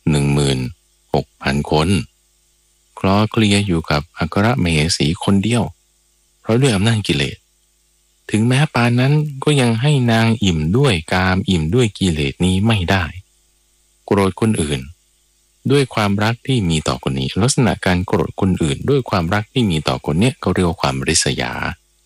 16,000 คนคลอเคลียอยู่กับอัครมเหสีคนเดียวเพราะด้วยอำนาจกิเลสถึงแม้ปานนั้นก็ยังให้นางอิ่มด้วยกามอิ่มด้วยกิเลสนี้ไม่ได้โกรธคนอื่นด้วยความรักที่มีต่อคนนี้ลักษณะการโกรธคนอื่นด้วยความรักที่มีต่อคนเนี้ยเขาเรียกว่าความริษยา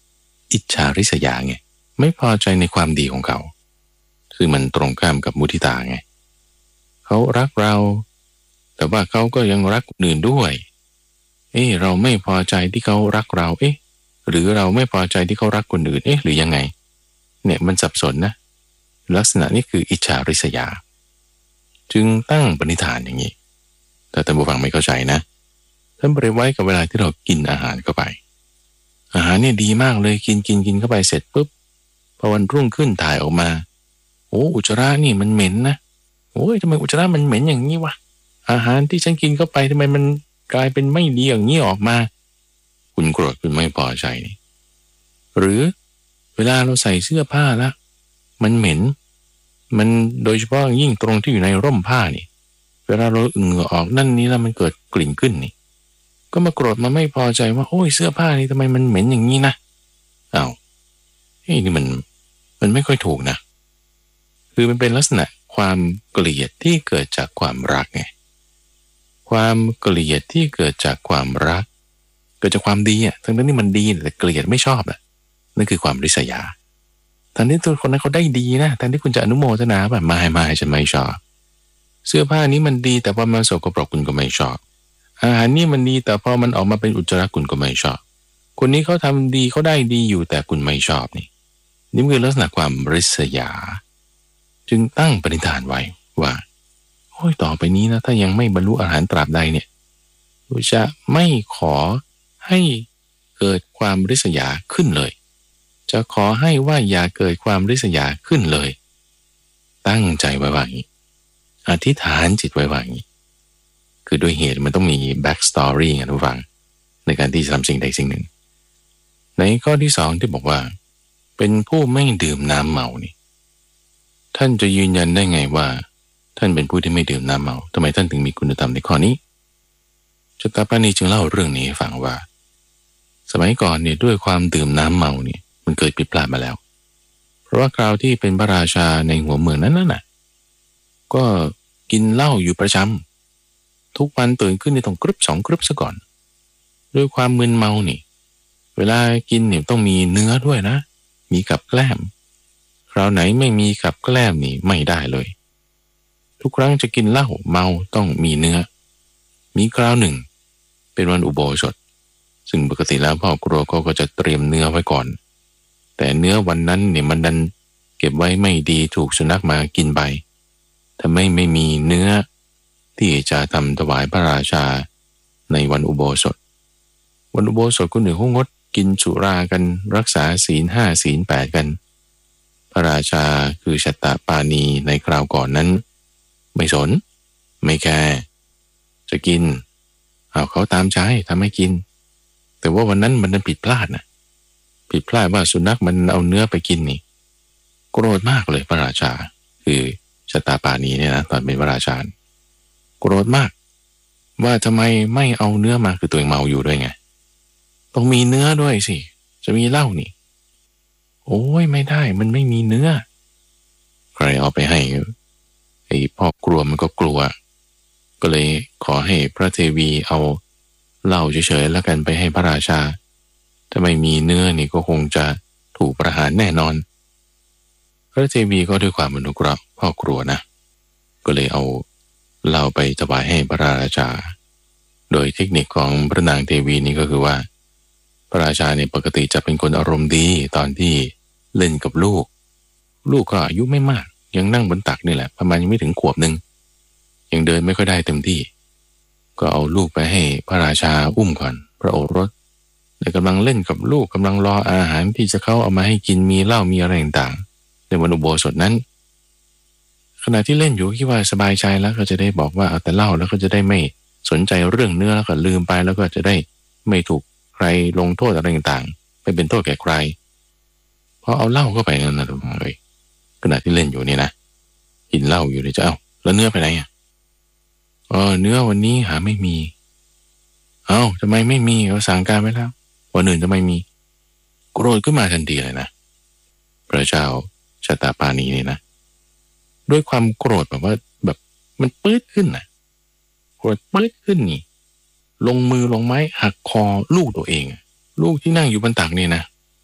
อิจฉาริษยาไงไม่พอใจในความดีของเขาซึ่งมันตรงข้ามกับมุทิตาไงเขารักเราแต่ว่าเขาก็ยังรักคนอื่นด้วยเราไม่พอใจที่เขารักเราหรือเราไม่พอใจที่เขารักคนอื่นหรือยังไงเนี่ยมันสับสนนะลักษณะนี้คืออิจฉาริษยาจึงตั้งปณิธานอย่างนี้แต่ท่านผู้ฟังไม่เข้าใจนะท่านบริไว้กับเวลาที่เรากินอาหารเข้าไปอาหารเนี่ยดีมากเลยกินเข้าไปเสร็จปุ๊บพอวันรุ่งขึ้นถ่ายออกมาโอ้อุจจาระนี่มันเหม็นนะโอ้ยทำไมอุจจาระมันเหม็นอย่างนี้วะอาหารที่ฉันกินเข้าไปทำไมมันกลายเป็นไม่ดีอย่างนี้ออกมาคุณโกรธคุณไม่พอใจนี่หรือเวลาเราใส่เสื้อผ้าแล้วมันเหม็นมันโดยเฉพาะยิ่งตรงที่อยู่ในร่มผ้านี่เวลาเราเหงื่อออกนั่นนี่แล้วมันเกิดกลิ่นขึ้นนี่ก็มาโกรธมาไม่พอใจว่าโอ้ยเสื้อผ้านี่ทำไมมันเหม็นอย่างนี้นะอ้าวนี่มันไม่ค่อยถูกนะคือมันเป็นลักษณะความเกลียดที่เกิดจากความรักไงความเกลียดที่เกิดจากความรักเกิดจากความดีทั้งที่มันดีแต่เกลียดไม่ชอบนั่นคือความริษยาทันที่ตัวคนนั้นเขาได้ดีนะแทนที่คุณจะอนุโมทนาแบบไม่ฉันไม่ชอบเสื้อผ้านี้มันดีแต่พอมันสกปรกคุณก็ไม่ชอบอาหารนี่มันดีแต่พอมันออกมาเป็นอุจจาระคุณก็ไม่ชอบคนนี้เขาทำดีเขาได้ดีอยู่แต่คุณไม่ชอบนี่คือลักษณะความริษยาจึงตั้งปณิธานไว้ว่าโอ้ยต่อไปนี้นะถ้ายังไม่บรรลุอรหันต์ตราบใดเนี่ยจะไม่ขอให้เกิดความริษยาขึ้นเลยจะขอให้ว่าอย่าเกิดความริษยาขึ้นเลยตั้งใจไว้ว่าอย่างนี้อธิษฐานจิตไว้ว่าอย่างนี้คือด้วยเหตุมันต้องมี back story ไงทุกฝังในการที่จะทำสิ่งใดสิ่งหนึ่งในข้อที่สองที่บอกว่าเป็นผู้ไม่ดื่มน้ำเมานี่ท่านจะยืนยันได้ไงว่าท่านเป็นผู้ที่ไม่ดื่มน้ำเมาทำไมท่านถึงมีคุณธรรมในข้อนี้ชตปานีจึงเล่าเรื่องนี้ให้ฟังว่าสมัยก่อนเนี่ยด้วยความดื่มน้ำเมาเนี่ยมันเกิดผิดพลาดมาแล้วเพราะว่าคราวที่เป็นพระราชาในหัวเมืองนั้นน่ะก็กินเหล้าอยู่ประจำทุกวันตื่นขึ้นในต้องกรึบ2กรึบซะก่อนด้วยความมึนเมานี่เวลากินเนี่ยต้องมีเนื้อด้วยนะมีกับแกล้มคราวไหนไม่มีกับแกล้มนี่ไม่ได้เลยทุกครั้งจะกินเหล้าเมาต้องมีเนื้อมีคราวหนึ่งเป็นวันอุโบสถซึ่งปกติแล้วพ่อครัวก็จะเตรียมเนื้อไว้ก่อนแต่เนื้อวันนั้นเนี่ยมันดันเก็บไว้ไม่ดีถูกสุนัขมากินไปทำให้ไม่มีเนื้อที่จะทำถวายพระราชาในวันอุโบสถวันอุโบสถคนหนึ่งเขางดกินสุรากันรักษาศีล5ศีล8กันพระราชาคือชตปานีในคราวก่อนนั้นไม่สนไม่แคร์จะกินเขาตามใจทำให้กินแต่ว่าวันนั้นมันผิดพลาดนะผิดพลาดว่าสุนัขมันเอาเนื้อไปกินนี่โกรธมากเลยพระราชาคือชตปานีเนี่ยนะตอนเป็นพระราชาโกรธมากว่าทำไมไม่เอาเนื้อมาคือตัวเองเมาอยู่ด้วยไงต้องมีเนื้อด้วยสิจะมีเหล้านี่โอ้ยไม่ได้มันไม่มีเนื้อใครเอาไปให้ไอ้พ่อกลัวมันก็กลัวก็เลยขอให้พระเทวีเอาเหล้าเฉยๆแล้วกันไปให้พระราชาถ้าไม่มีเนื้อนี่ก็คงจะถูกประหารแน่นอนพระเทวีก็ด้วยความอนุเคราะห์พ่อกลัวนะก็เลยเอาเหล้าไปถวายให้พระราชาโดยเทคนิคของพระนางเทวีนี่ก็คือว่าพระราชาเนี่ยปกติจะเป็นคนอารมณ์ดีตอนที่เล่นกับลูกก็อายุไม่มากยังนั่งบนตักนี่แหละประมาณยังไม่ถึงขวบนึงยังเดินไม่ค่อยได้เต็มที่ก็เอาลูกไปให้พระราชาอุ้มก่อนพระโอรสและกำลังเล่นกับลูกกำลังรออาหารที่จะเข้าเอามาให้กินมีเหล้ามีอะไรต่างๆในวันอุโบสถนั้นขณะที่เล่นอยู่คิดว่าสบายใจแล้วก็จะได้บอกว่าเอาแต่เหล้าแล้วก็จะได้ไม่สนใจเรื่องเนื้อแล้วก็ลืมไปแล้วก็จะได้ไม่ถูกใครลงโทษอะไรต่างๆไม่เป็นโทษแก่ใครพอเอาเหล้าเข้าไปนั่นนะทุกคนเลยขณะที่เล่นอยู่นี่นะกินเหล้าอยู่เลยจะแล้วเนื้อไปไหนเนื้อวันนี้หาไม่มีทำไมไม่มีเราสั่งการไว้แล้ววันอื่นทำไมมีโกรธขึ้นมาทันทีเลยนะพระเจ้าชตปานีนี่นะด้วยความโกรธแบบมันปื๊ดขึ้นนะโกรธปื๊ดขึ้นนี่ลงมือลงไม้หักคอลูกตัวเองลูกที่นั่งอยู่บนตักนี่นะ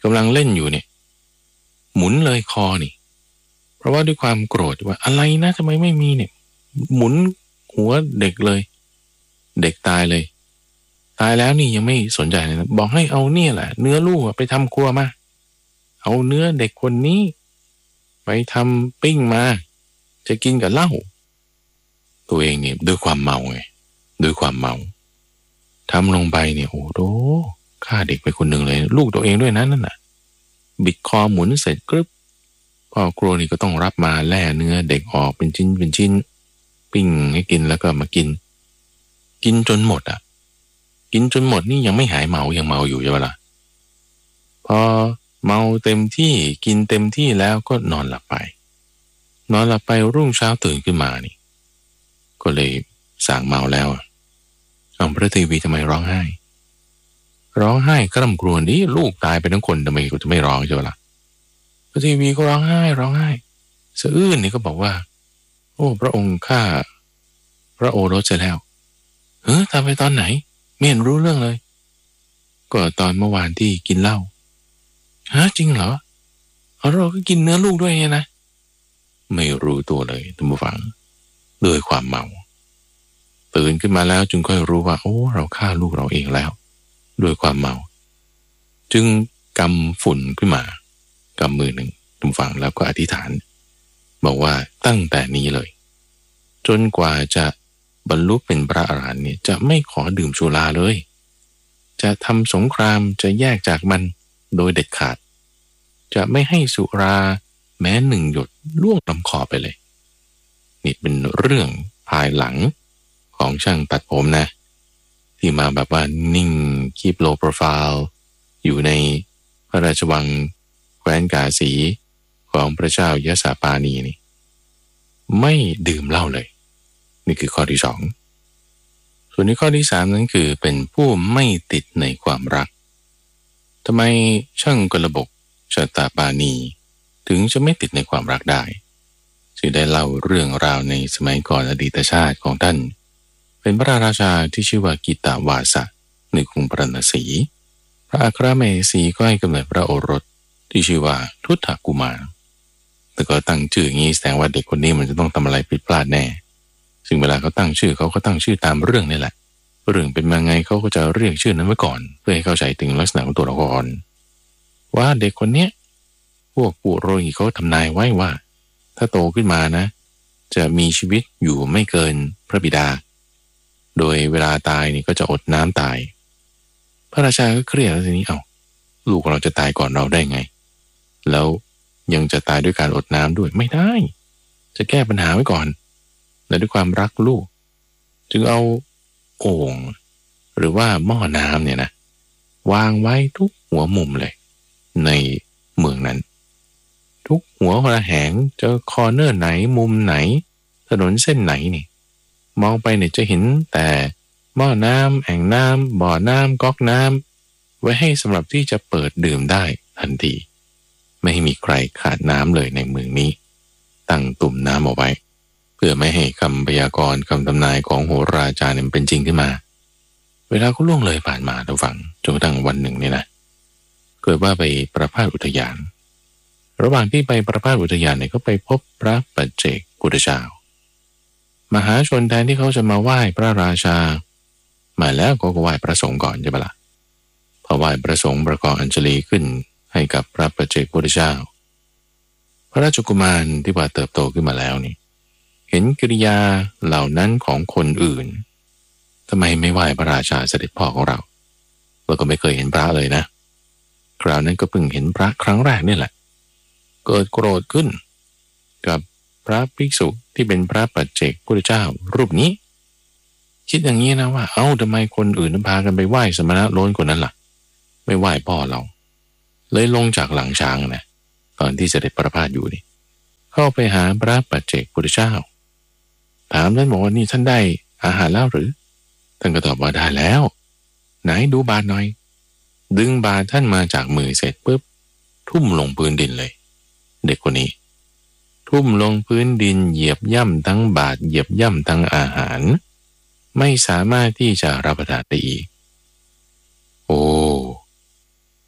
กำลังเล่นอยู่เนี่ยหมุนเลยคอนี่เพราะว่าด้วยความโกรธว่าอะไรนะทำไมไม่มีเนี่ยหมุนหัวเด็กเลยเด็กตายเลยตายแล้วนี่ยังไม่สนใจเลยนะบอกให้เอาเนี่ยแหละเนื้อลูกไปทำครัวมาเอาเนื้อเด็กคนนี้ไปทำปิ้งมาจะกินกับเหล้าตัวเองเนี่ยด้วยความเมาไงด้วยความเมาทำลงไปเนี่ยโอ้โหฆ่าเด็กไปคนหนึ่งเลยลูกตัวเองด้วยนะนั่นน่ะบิดคอหมุนเสร็จกรึบพ่อครัวนี่ก็ต้องรับมาแล่เนื้อเด็กออกเป็นชิ้นเป็นชิ้นปิ้งให้กินแล้วก็มากินจนหมดอ่ะกินจนหมดนี่ยังไม่หายเมายังเมาอยู่ใช่ไหมล่ะพอเมาเต็มที่กินเต็มที่แล้วก็นอนหลับไปรุ่งเช้าตื่นขึ้นมานี่ก็เลยสั่งเมาแล้วพระเทวีทำไมร้องไห้กร่ำกรวญดิลูกตายไปทั้งคนทำไมกูจะไม่ร้องใช่ไหมล่ะพระเทวีก็ร้องไห้สะอื้นนี่ก็บอกว่าโอ้พระองค์ข้าพระโอรสเสร็จแล้วทำไปตอนไหนไม่เห็นรู้เรื่องเลยก็ตอนเมื่อวานที่กินเหล้าจริงเหรอเราก็กินเนื้อลูกด้วยไงนะไม่รู้ตัวเลยท่านผู้ฟังด้วยความเมาตื่นขึ้นมาแล้วจึงค่อยรู้ว่าโอ้เราฆ่าลูกเราเองแล้วด้วยความเมาจึงกำฝุ่นขึ้นมากำมือหนึ่งท่านผู้ฟังแล้วก็อธิษฐานบอกว่าตั้งแต่นี้เลยจนกว่าจะบรรลุเป็นพระอรหันต์เนี่ยจะไม่ขอดื่มสุราเลยจะทำสงครามจะแยกจากมันโดยเด็ดขาดจะไม่ให้สุราแม้หนึ่งหยดล่วงลำคอไปเลยนี่เป็นเรื่องภายหลังของช่างตัดผมนะที่มาแบบว่านิ่งคีปโลโปรไฟล์อยู่ในพระราชวังแคว้นกาสีของพระเจ้ายศปานีนี่ไม่ดื่มเหล้าเลยนี่คือข้อที่สองส่วนในข้อที่สามนั้นคือเป็นผู้ไม่ติดในความรักทำไมช่างกลบกชตปานีถึงจะไม่ติดในความรักได้จึงได้เล่าเรื่องราวในสมัยก่อนอดีตชาติของท่านเป็นพระราชาที่ชื่อว่ากิตาวาสะในกรุงพาราณสีพระอัครมเหสีก็ให้กำเนิดพระโอรสที่ชื่อว่าทุตถกุมารแต่ก็ตั้งชื่ออย่างนี้แสดงว่าเด็กคนนี้มันจะต้องทำอะไรผิดพลาดแน่ซึ่งเวลาเขาตั้งชื่อเขาก็ตั้งชื่อตามเรื่องนี่แหละเรื่องเป็นมาไงเขาก็จะเรียกชื่อนั้นไว้ก่อนเพื่อให้เข้าใจถึงลักษณะของตัวละครว่าเด็กคนเนี้ยพวกปุโรหิตเขาทำนายไว้ว่าถ้าโตขึ้นมานะจะมีชีวิตอยู่ไม่เกินพระบิดาโดยเวลาตายนี่ก็จะอดน้ำตายพระราชาก็เครียดแล้วทีนี้ลูกเราจะตายก่อนเราได้ไงแล้วยังจะตายด้วยการอดน้ำด้วยไม่ได้จะแก้ปัญหาไว้ก่อนและด้วยความรักลูกจึงเอาโอ่งหรือว่าหม้อน้ำเนี่ยนะวางไว้ทุกหัวมุมเลยในเมืองนั้นทุกหัวระแหงจะคอร์เนอร์ไหนมุมไหนถนนเส้นไหนนี่มองไปเนี่ยจะเห็นแต่หม้อน้ำแอ่งน้ำบ่อน้ำก๊อกน้ำไว้ให้สำหรับที่จะเปิดดื่มได้ทันทีไม่ให้มีใครขาดน้ำเลยในเมืองนี้ตั้งตุ่มน้ำเอาไว้เพื่อไม่ให้คำพยากรณ์คำทำนายของโหราจารย์เป็นจริงขึ้นมาเวลาก็ล่วงเลยผ่านมาท่านฟังจนกระทั่งวันหนึ่งเนี่ยนะเกิดว่าไปประพาสอุทยานระหว่างที่ไปประพาสอุทยานเนี่ยก็ไปพบพระปัจเจกพุทธเจ้ามหาชนแทนที่เขาจะมาไหว้พระราชามาแล้วก็ไหว้พระสงฆ์ก่อนใช่ไหมล่ะพอไหว้พระสงฆ์ประกอบอัญชลีขึ้นให้กับพระปัจเจกพุทธเจ้าพระราชกุมารที่ว่าเติบโตขึ้นมาแล้วนี่เห็นกิริยาเหล่านั้นของคนอื่นทำไมไม่ไหว้พระราชาเสด็จพ่อของเราก็ไม่เคยเห็นพระเลยนะคราวนั้นก็เพิ่งเห็นพระครั้งแรกนี่แหละเกิดโกรธขึ้นกับพระภิกษุที่เป็นพระปัจเจกพุทธเจ้ารูปนี้คิดอย่างนี้นะว่าทำไมคนอื่นพากันไปไหว้สมณะโล้นคนนั้นล่ะไม่ไหว้พ่อเราเลยลงจากหลังช้างนะตอนที่เสด็จประพาสอยู่นี่เข้าไปหาพระปัจเจกพุทธเจ้าถามท่านบอกว่านี่ท่านได้อาหารแล้วหรือท่านก็ตอบว่าได้แล้วไหนดูบาตรหน่อยดึงบาตรท่านมาจากมือเสร็จปุ๊บทุ่มลงพื้นดินเลยเด็กคนนี้ทุ่มลงพื้นดินเหยียบย่ำทั้งบาตรเหยียบย่ำทั้งอาหารไม่สามารถที่จะรับประทานได้อีกโอ้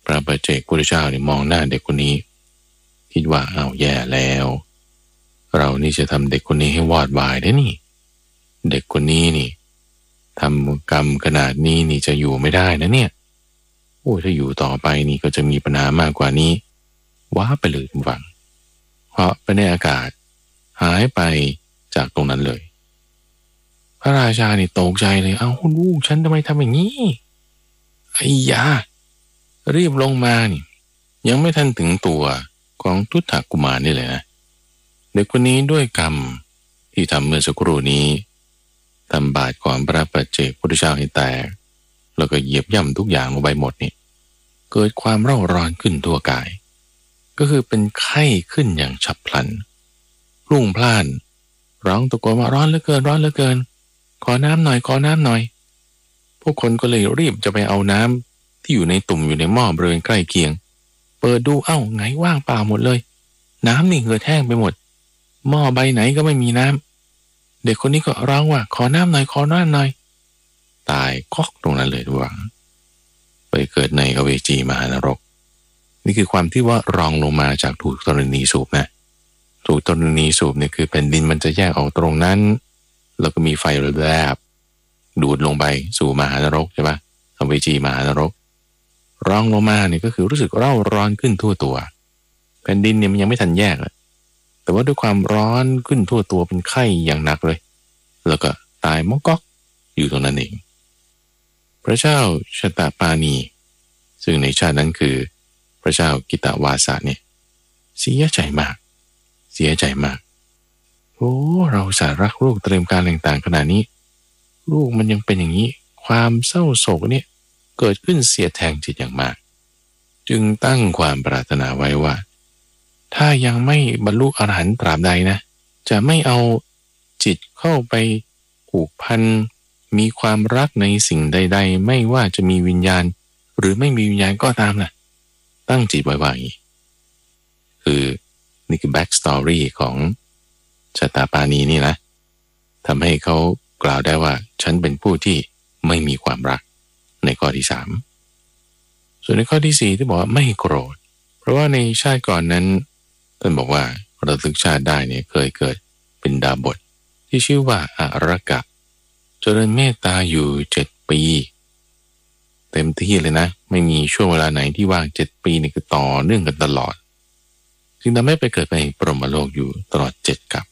พระปัจเจกพุทธเจ้าเนี่ยมองหน้าเด็กคนนี้คิดว่าเอาแย่แล้วเรานี่จะทำเด็กคนนี้ให้วอดวายได้นี่เด็กคนนี้นี่ทำกรรมขนาดนี้นี่จะอยู่ไม่ได้นะเนี่ยโอ้ถ้าอยู่ต่อไปนี่ก็จะมีปัญหามากกว่านี้ว้าไปเลยทุกฝั่งเพราะไปในอากาศหายไปจากตรงนั้นเลยพระราชานี่ตกใจเลยเอาลูกฉันทำไมทำอย่างนี้ไอ้ยารีบลงมานี่ยังไม่ทันถึงตัวของทุตถกุมารนี่เลยนะเด็กคนนี้ด้วยกรรมที่ทำเมื่อสักครู่นี้ทำบาตรของพระปัจเจกพุทธเจ้าให้แตกแล้วก็เหยียบย่ำทุกอย่างลงไปหมดนี่เกิดความเร่าร้อนขึ้นทั่วกายก็คือเป็นไข้ขึ้นอย่างฉับพลันพรุ่งพล่านร้องตะโกนว่าร้อนเหลือเกินร้อนเหลือเกินขอน้ำหน่อยขอน้ำหน่อยพวกคนก็เลยรีบจะไปเอาน้ำที่อยู่ในตุ่มอยู่ในหม้อบริเวณใกล้เคียงเปิดดูเอ้าไงว่างเปล่าหมดเลยน้ำนี่เหือดแห้งไปหมดหม้อใบไหนก็ไม่มีน้ำเด็กคนนี้ก็ร้องว่าขอน้ำหน่อยขอน้ำหน่อยตายก๊อกตรงนั้นเลยทุกฝังไปเกิดในอเวจีมหานรกนี่คือความที่ว่ารองลงมาจากถูกธรณีสูบนะถูกธรณีสูบเนี่ยคือแผ่นดินมันจะแยกออกตรงนั้นแล้วก็มีไฟระแลบดูดลงไปสู่มหานรกใช่ปะอเวจีมหานรกรองลงมาเนี่ยก็คือรู้สึกเร่าร้อนขึ้นทั่วตัวแผ่นดินเนี่ยมันยังไม่ทันแยกเลยแต่ว่าด้วยความร้อนขึ้นทั่วตัวเป็นไข้อย่างหนักเลยแล้วก็ตายมอกก๊อกอยู่ตรงนั้นเองพระเจ้าชตปานีซึ่งในชาตินั้นคือพระเจ้ากิตวาสะเนี่ยเสียใจมากเสียใจมากโอ้เราสารักลูกเตรียมการต่างๆขนาดนี้ลูกมันยังเป็นอย่างนี้ความเศร้าโศกเนี่ยเกิดขึ้นเสียแทงจิตอย่างมากจึงตั้งความปรารถนาไว้ว่าถ้ายังไม่บรรลุอรหันต์ตราบใดนะจะไม่เอาจิตเข้าไปผูกพันมีความรักในสิ่งใดๆไม่ว่าจะมีวิญญาณหรือไม่มีวิญญาณก็ตามนะตั้งจิตไว้ว่าอย่างนี้คือนี่คือแบ็กสตอรี่ของชตปานีนี่นะทำให้เขากล่าวได้ว่าฉันเป็นผู้ที่ไม่มีความรักในข้อที่3ส่วนในข้อที่4ที่บอกว่าไม่โกรธเพราะว่าในชาติก่อนนั้นท่านบอกว่าระลึกชาติได้เนี่ยเคยเกิดเป็นดาบทที่ชื่อว่าอารกะเจริญเมตตาอยู่7 ปีเต็มที่เลยนะไม่มีช่วงเวลาไหนที่ว่าง7 ปีนี่คือต่อเนื่องกันตลอดจึงทำให้ไปเกิดในปรหมโลกอยู่ตลอด7 กัป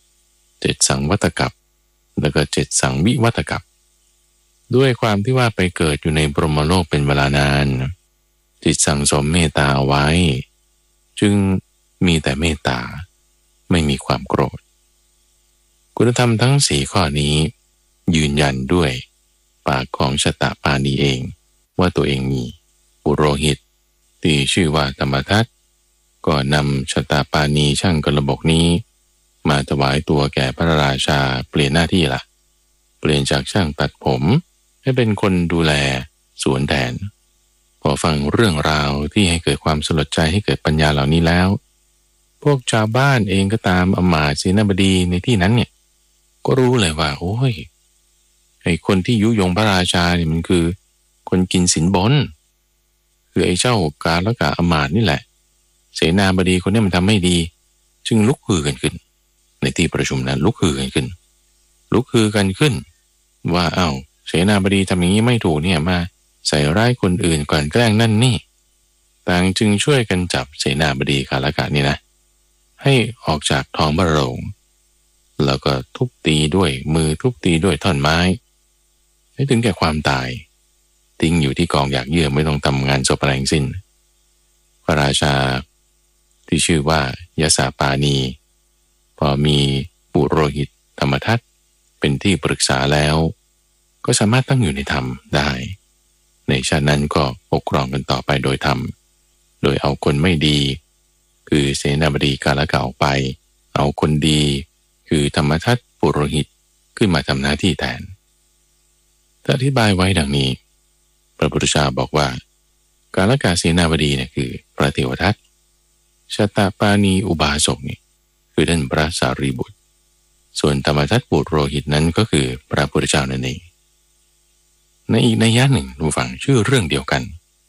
7 สังวัตกัปแล้วก็7 สังวิวัตกัปด้วยความที่ว่าไปเกิดอยู่ในปรหมโลกเป็นเวลานานจิตสั่งสมเมตตาเอาไว้จึงมีแต่เมตตาไม่มีความโกรธคุณธรรมทั้ง4 ข้อนี้ยืนยันด้วยปากของชตปานีเองว่าตัวเองมีปุโรหิตที่ชื่อว่าธรรมทัตก็นำชตปานีช่างกระบกนี้มาถวายตัวแก่พระราชาเปลี่ยนหน้าที่ละเปลี่ยนจากช่างตัดผมให้เป็นคนดูแลสวนแทนพอฟังเรื่องราวที่ให้เกิดความสลดใจให้เกิดปัญญาเหล่านี้แล้วพวกชาวบ้านเองก็ตามอมาตย์เสนาบดีในที่นั้นเนี่ยก็รู้เลยว่าโอ้ยไอ้คนที่ยุยงพระราชาเนี่ยมันคือคนกินสินบนคือไอ้เจ้ากาลกะอมาตย์นี่แหละเสนาบดีคนนี้มันทำไม่ดีจึงลุกฮือกันขึ้นในที่ประชุมนั้นลุกฮือกันขึ้นว่าเอ้าเสนาบดีทำอย่างนี้ไม่ถูกเนี่ยมาใส่ร้ายคนอื่นก่อนแกล้งนั่นนี่ต่างจึงช่วยกันจับเสนาบดีกาลกะนี่นะให้ออกจากท้องพระโรงแล้วก็ทุบตีด้วยมือทุบตีด้วยท่อนไม้ให้ถึงแก่ความตายทิ้งอยู่ที่กองหยากเยื่อไม่ต้องทำงานศพอะไรทั้งสิ้นพระราชาที่ชื่อว่ายสาปานีพอมีปุโรหิตธรรมทัตเป็นที่ปรึกษาแล้วก็สามารถตั้งอยู่ในธรรมได้ในชาตินั้นก็ปกครองกันต่อไปโดยธรรมโดยเอาคนไม่ดีคือเสนาบดีกาลกะออกไปเอาคนดีคือธรรมทัตปุโรหิตขึ้นมาทำหน้าที่แทนอธิบายไว้ดังนี้พระพุทธเจ้าบอกว่ากาลกะเสนาบดีเนี่ยคือพระเทวทัตชตปานีอุบาสกนี่คือท่านพระสารีบุตรส่วนธรรมทัตปุโรหิตนั้นก็คือพระพุทธเจ้านั่นเองในอีกนัยยะหนึ่งดูฟังชื่อเรื่องเดียวกัน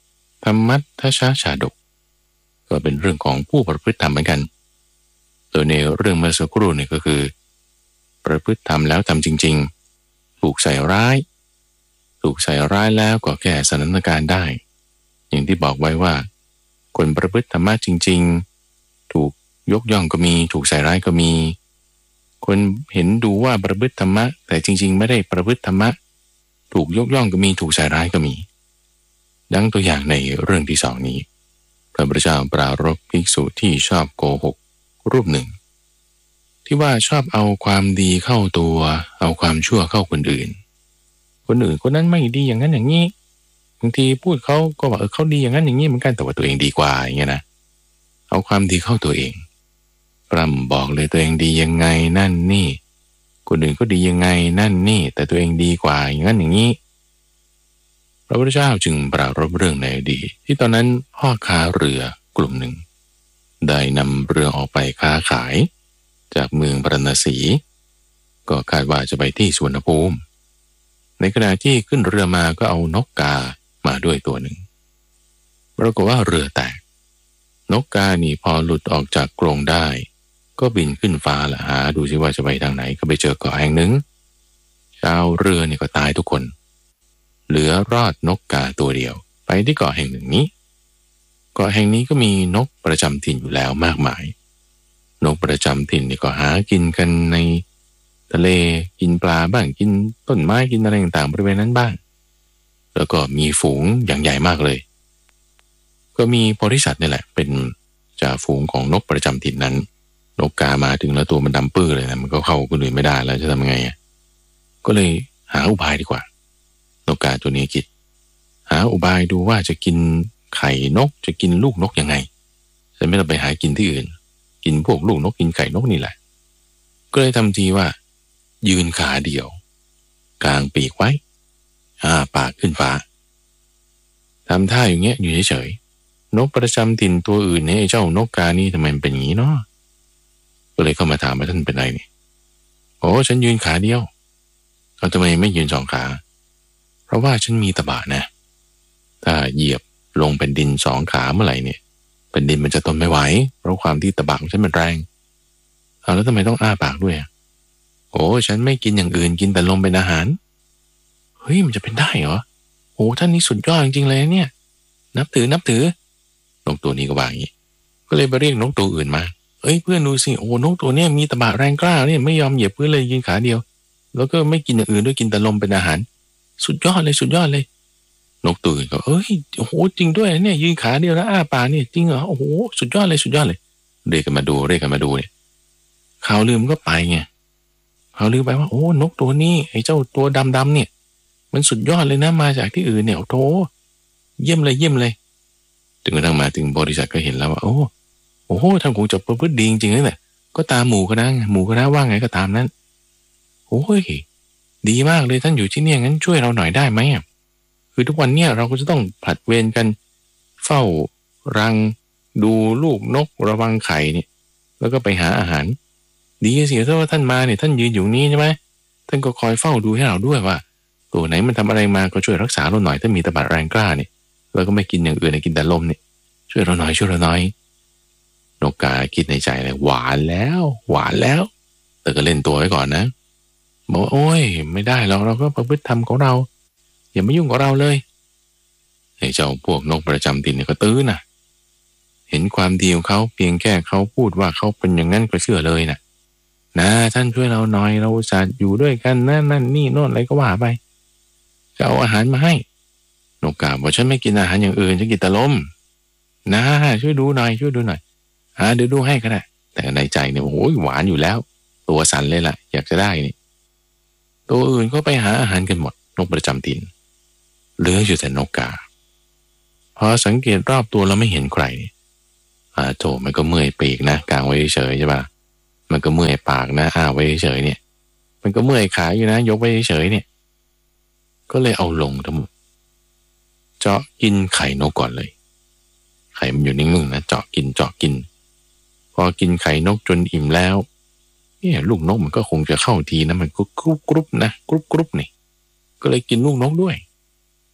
ธรรมัทธชชาดกก็เป็นเรื่องของผู้ประพฤติธรรมเหมือนกันโดยในเรื่องเมื่อสักครู่นี่ก็คือประพฤติธรรมแล้วทำจริงๆถูกใส่ร้ายแล้วก็แก้สถานการณ์ได้อย่างที่บอกไว้ว่าคนประพฤติธรรมะจริงๆถูกยกย่องก็มีถูกใส่ร้ายก็มีคนเห็นดูว่าประพฤติธรรมะแต่จริงๆไม่ได้ประพฤติธรรมะถูกยกย่องก็มีถูกใส่ร้ายก็มีดังตัวอย่างในเรื่องที่สองนี้พระพุทธเจ้าปรารภภิกษุที่ชอบโกหกรูปหนึ่งที่ว่าชอบเอาความดีเข้าตัวเอาความชั่วเข้าคนอื่นคนนั้นไม่ดีอย่างนั้นอย่างนี้บางทีพูดเขาก็ว่าเขาดีอย่างนั้นอย่างนี้เหมือนกันแต่ว่าตัวเองดีกว่าอย่างเงี้ยนะเอาความดีเข้าตัวเองปรำบอกเลยตัวเองดียังไงนั่นนี่คนอื่นก็ดียังไงนั่นนี่แต่ตัวเองดีกว่าอย่างนั้นอย่างนี้พระพุทธเจ้าจึงปรารภเรื่องในอดีตที่ตอนนั้นพ่อค้าเรือกลุ่มหนึ่งได้นำเรือออกไปค้าขายจากเมืองพาราณสีก็คาดว่าจะไปที่สุวรรณภูมิในขณะที่ขึ้นเรือมาก็เอานกกามาด้วยตัวหนึ่งปรากฏว่าเรือแตกนกกานี่พอหลุดออกจากกรงได้ก็บินขึ้นฟ้าละหาดูสิว่าจะไปทางไหนก็ไปเจอเกาะแห่งหนึ่งชาวเรือนี่ก็ตายทุกคนเหลือรอดนกกาตัวเดียวไปที่เกาะแห่งหนึ่งนี้เกาะแห่งนี้ก็มีนกประจำถิ่นอยู่แล้วมากมายนกประจำถิ่นนี่ก็หากินกันในทะเลกินปลาบ้างกินต้นไม้กินอะไรต่างๆบริเวณนั้นบ้างแล้วก็มีฝูงอย่างใหญ่มากเลยก็มีโพธิสัตว์นี่แหละเป็นจ่าฝูงของนกประจำถิ่นนั้นนกกามาถึงแล้วตัวมันดำปื้อเลยนะมันก็เข้าคนอื่นไม่ได้แล้วจะทำยังไงก็เลยหาอุบายดีกว่านกกาตัวนี้คิดหาอุบายดูว่าจะกินไข่นกจะกินลูกนกยังไงจะไม่ต้องไปหากินที่อื่นกินพวกลูกนกกินไข่นกนี่แหละก็เลยทำทีว่ายืนขาเดียวกลางปีกไว้ปากขึ้นฟ้าทำท่าอย่างเงี้ยอยู่เฉยๆนกประจำถิ่นตัวอื่นเนี่ยเจ้านกกานี่ทำไมมันเป็นอย่างนี้เนาะก็เลยเข้ามาถามว่าท่านเป็นไรนี่โอ้ฉันยืนขาเดียวเอาทำไมไม่ยืนสองขาเพราะว่าฉันมีตบะนะถ้าเหยียบลงเป็นดินสองขาเมื่อไหร่เนี่ยเป็นดินมันจะทนไม่ไหวเพราะความที่ตบะของฉันมันแรงแล้วทำไมต้องอ้าปากด้วยโอ้ฉันไม่กินอย่างอื่นกินแต่ลมเป็นอาหารเฮ้ยมันจะเป็นได้เหรอโอ้ท่านนี้สุดยอดจริงๆเลยเนี่ยนับถือนกตัวนี้ก็ว่าอย่างนี้ก็เลยไปเรียกนกตัวอื่นมาเอ้ยเพื่อนดูสิโอ้นกตัวเนี้ยมีตบะแรงกล้าเนี่ยไม่ยอมเหยียบพื้นเลยยืนขาเดียวแล้วก็ไม่กินอย่างอื่นด้วยกินแต่ลมเป็นอาหารสุดยอดเลยนกตัวอื่นก็เอ้ยโอ้โหจริงด้วยเนี่ยยืนขาเดียวแล้วอ้าปากเนี่ยจริงเหรอโอ้โหสุดยอดเลยเรียกกันมาดูเนี่ยข่าวลือมันก็ไปไงข่าวลือไปว่าโอ้นกตัวนี้ไอ้เจ้าตัวดำเนี่ยมันสุดยอดเลยนะมาจากที่อื่นเนี่ยโธ่เยี่ยมเลยถึงกระทั่งมาถึงบริษัทก็เห็นแล้วว่าโอ้โหท่านคงจะประพฤติดีจริงๆนั่นแหละก็ตามหมู่คณะว่าไงก็ตามนั้นโอ้ยดีมากเลยท่านอยู่ที่นี่งั้นช่วยเราหน่อยได้ไหมคือทุกวันเนี่ยเราก็จะต้องผลัดเวรกันเฝ้ารังดูลูกนกระวังไข่เนี่ยแล้วก็ไปหาอาหารดีเสียถ้าว่าท่านมาเนี่ยท่านยืนอยู่นี่ใช่ไหมท่านก็คอยเฝ้าดูให้เราด้วยว่าตัวไหนมันทำอะไรมาก็ช่วยรักษาเราหน่อยถ้ามีตบะแรงกล้าเนี่ยเราก็ไม่กินอย่างอื่นกินแต่ลมเนี่ยช่วยเราหน่อยนกกาคิดในใจเลยหวานแล้วแต่ก็เล่นตัวไว้ก่อนนะบอกโอ้ยไม่ได้หรอกเราก็ประพฤติธรรมของเราอย่ามายุ่งกับเราเลยไอ้เจ้าพวกนกประจำถิ่นเนี่ยก็ตื้อนะเห็นความดีของเขาเพียงแค่เขาพูดว่าเขาเป็นอย่างนั้นก็เชื่อเลยนะท่านช่วยเราหน่อยเราจะอยู่ด้วยกันนั่นนี่โน่นอะไรก็ว่าไปจะเอาอาหารมาให้นกกาบอกฉันไม่กินอาหารอย่างอื่นฉันกินแต่ลมช่วยดูหน่อยเดี๋ยวดูให้ก็ได้แต่ในใจเนี่ยโอ้ยหวานอยู่แล้วตัวสั่นเลยล่ะอยากจะได้นี่ตัวอื่นก็ไปหาอาหารกันหมดนกประจำถิ่นเหลืออยู่แต่นกกาพอสังเกตรอบตัวเราไม่เห็นใครโถมันก็เมื่อยปีกนะกางไว้เฉยใช่ป่ะมันก็เมื่อยปากนะไว้เฉยเนี่ยมันก็เมื่อยขาอยู่นะยกไว้เฉยเนี่ยก็เลยเอาลงทั้งหมดเจาะกินไข่นกก่อนเลยไข่มันอยู่นิ่งๆนะเจาะกินพอกินไข่นกจนอิ่มแล้วเนี่ยลูกนกมันก็คงจะเข้าทีนะมันก็กรุบนะกรุบนี่ก็เลยกินลูกนกด้วย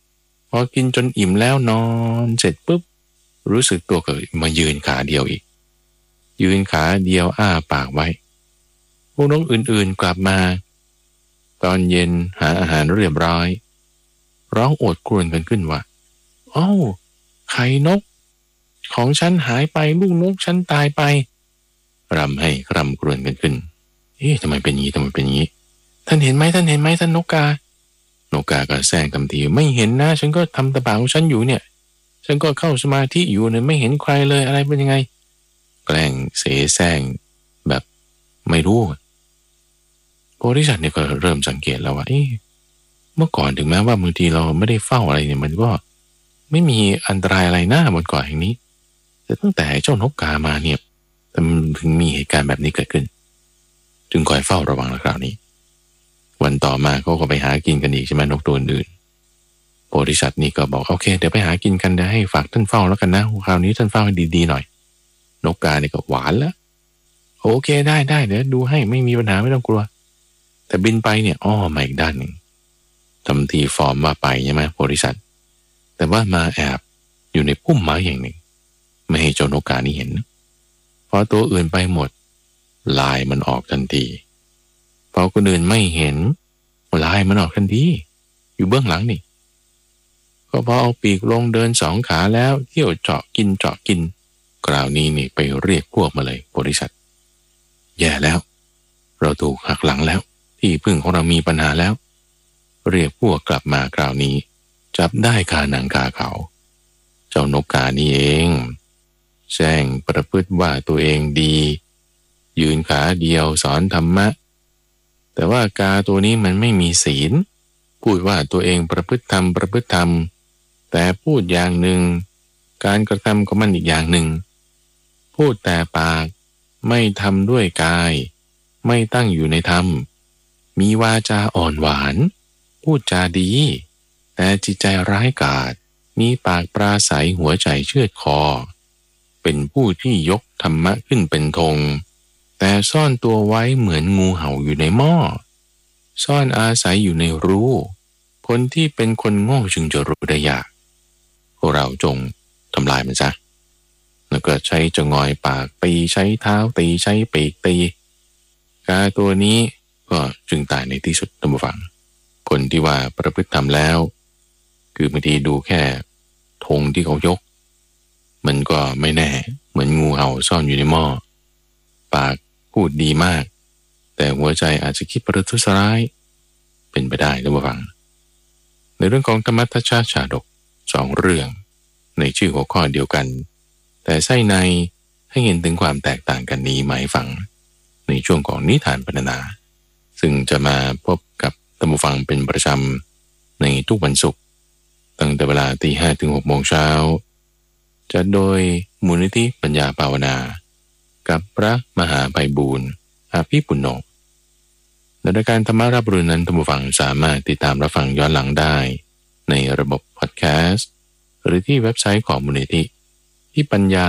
พอกินจนอิ่มแล้วนอนเสร็จปุ๊บรู้สึกตัวก็มายืนขาเดียวอีกยืนขาเดียวอ้าปากไว้พวกนกอื่นๆกลับมาตอนเย็นหาอาหารเรียบร้อยร้องโอดครวญกันขึ้นว่าอ้าวไข่นกของฉันหายไปลูกนกฉันตายไปรำให้รำครวญกันขึ้นทำไมเป็นงี้ทำไมเป็นงี้ท่านเห็นไหมท่านนกกาก็แซงคำทีไม่เห็นนะฉันก็ทำตะบะของฉันอยู่เนี่ยฉันก็เข้าสมาธิอยู่เนี่ยไม่เห็นใครเลยอะไรเป็นยังไงแกล้งเสแสร้งแบบไม่รู้โพธิสัตว์เนี่ยก็เริ่มสังเกตแล้วว่าเมื่อก่อนถึงแม้ว่าบางทีเราไม่ได้เฝ้าอะไรเนี่ยมันก็ไม่มีอันตรายอะไรหน้าบนเกาะแห่งนี้แต่ตั้งแต่เจ้านกกามาเนี่ยมันถึงมีเหตุการณ์แบบนี้เกิดขึ้นจึงคอยเฝ้าระวังแล้วคราวนี้วันต่อมาเขาก็ไปหากินกันอีกใช่ไหมนกตัวอื่นโพธิสัตว์นี่ก็บอกโอเคเดี๋ยวไปหากินกันได้ให้ฝากท่านเฝ้าแล้วกันนะคราวนี้ท่านเฝ้าให้ดีๆหน่อยนกกาเนี่ยก็หวานแล้วโอเคได้เดี๋ยวดูให้ไม่มีปัญหาไม่ต้องกลัวแต่บินไปเนี่ยมาอีกด้านหนึ่งทำทีฟอร์มว่าไปใช่ไหมโพธิสัตว์แต่ว่ามาแอบอยู่ในพุ่มไม้อย่างหนึ่งไม่ให้เจ้านกกานี่เห็นพอตัวอื่นไปหมดลายมันออกทันทีพอคนอื่นไม่เห็นลายมันออกทันทีอยู่เบื้องหลังนี่ก็พอเอาปีกลงเดินสองขาแล้วเที่ยวเจาะกินคราวนี้นี่ไปเรียกพวกมาเลยโพธิสัตว์แย่แล้วเราถูกหักหลังแล้วที่พึ่งของเรามีปัญหาแล้วเรียกพวกกลับมาคราวนี้จับได้คาหนังคาเขาเจ้านกกานี่เองแซงประพฤติว่าตัวเองดียืนขาเดียวสอนธรรมะแต่ว่ากาตัวนี้มันไม่มีศีลพูดว่าตัวเองประพฤติธรรมแต่พูดอย่างหนึ่งการกระทำของมันอีกอย่างหนึ่งพูดแต่ปากไม่ทำด้วยกายไม่ตั้งอยู่ในธรรมมีวาจาอ่อนหวานพูดจาดีแต่จิตใจร้ายกาจมีปากปราศัยหัวใจเชือดคอเป็นผู้ที่ยกธรรมะขึ้นเป็นธงแต่ซ่อนตัวไว้เหมือนงูเห่าอยู่ในหม้อซ่อนอาศัยอยู่ในรูคนที่เป็นคนโง่จึงจะรู้ได้ยากพวกเราจงทำลายมันซะแล้วก็ใช้จงอยปากตีใช้เท้าตีใช้ปีกตีกาตัวนี้ก็จึงตายในที่สุดท่านผู้ฟังคนที่ว่าประพฤติธรรมแล้วคือบางทีดูแค่ธงที่เขายกมันก็ไม่แน่เหมือนงูเห่าซ่อนอยู่ในหม้อปากพูดดีมากแต่หัวใจอาจจะคิดประทุษร้ายเป็นไปได้ท่านผู้ฟังในเรื่องของธรรมทัชฌาชาดก2เรื่องในชื่อหัวข้อเดียวกันแต่ไส้ในให้เห็นถึงความแตกต่างกันนี้หมายฟังในช่วงของนิทานพรรณนาซึ่งจะมาพบกับท่านผู้ฟังเป็นประจำในทุกวันศุกร์ตั้งแต่เวลา 5:00 ถึง 6:00 น.จัดโดยมูลนิธิปัญญาภาวนากับพระมหาไพบูลย์อาภิปุณโญในรายการธรรมารับรู้นั้นท่านผู้ฟังสามารถติดตามรับฟังย้อนหลังได้ในระบบพอดแคสต์หรือที่เว็บไซต์ของมูลนิธิที่ปัญญา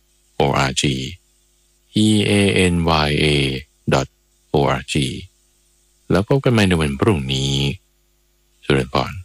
.org eanya.org แล้วพบกันใหม่ในวันพรุ่งนี้เจริญพร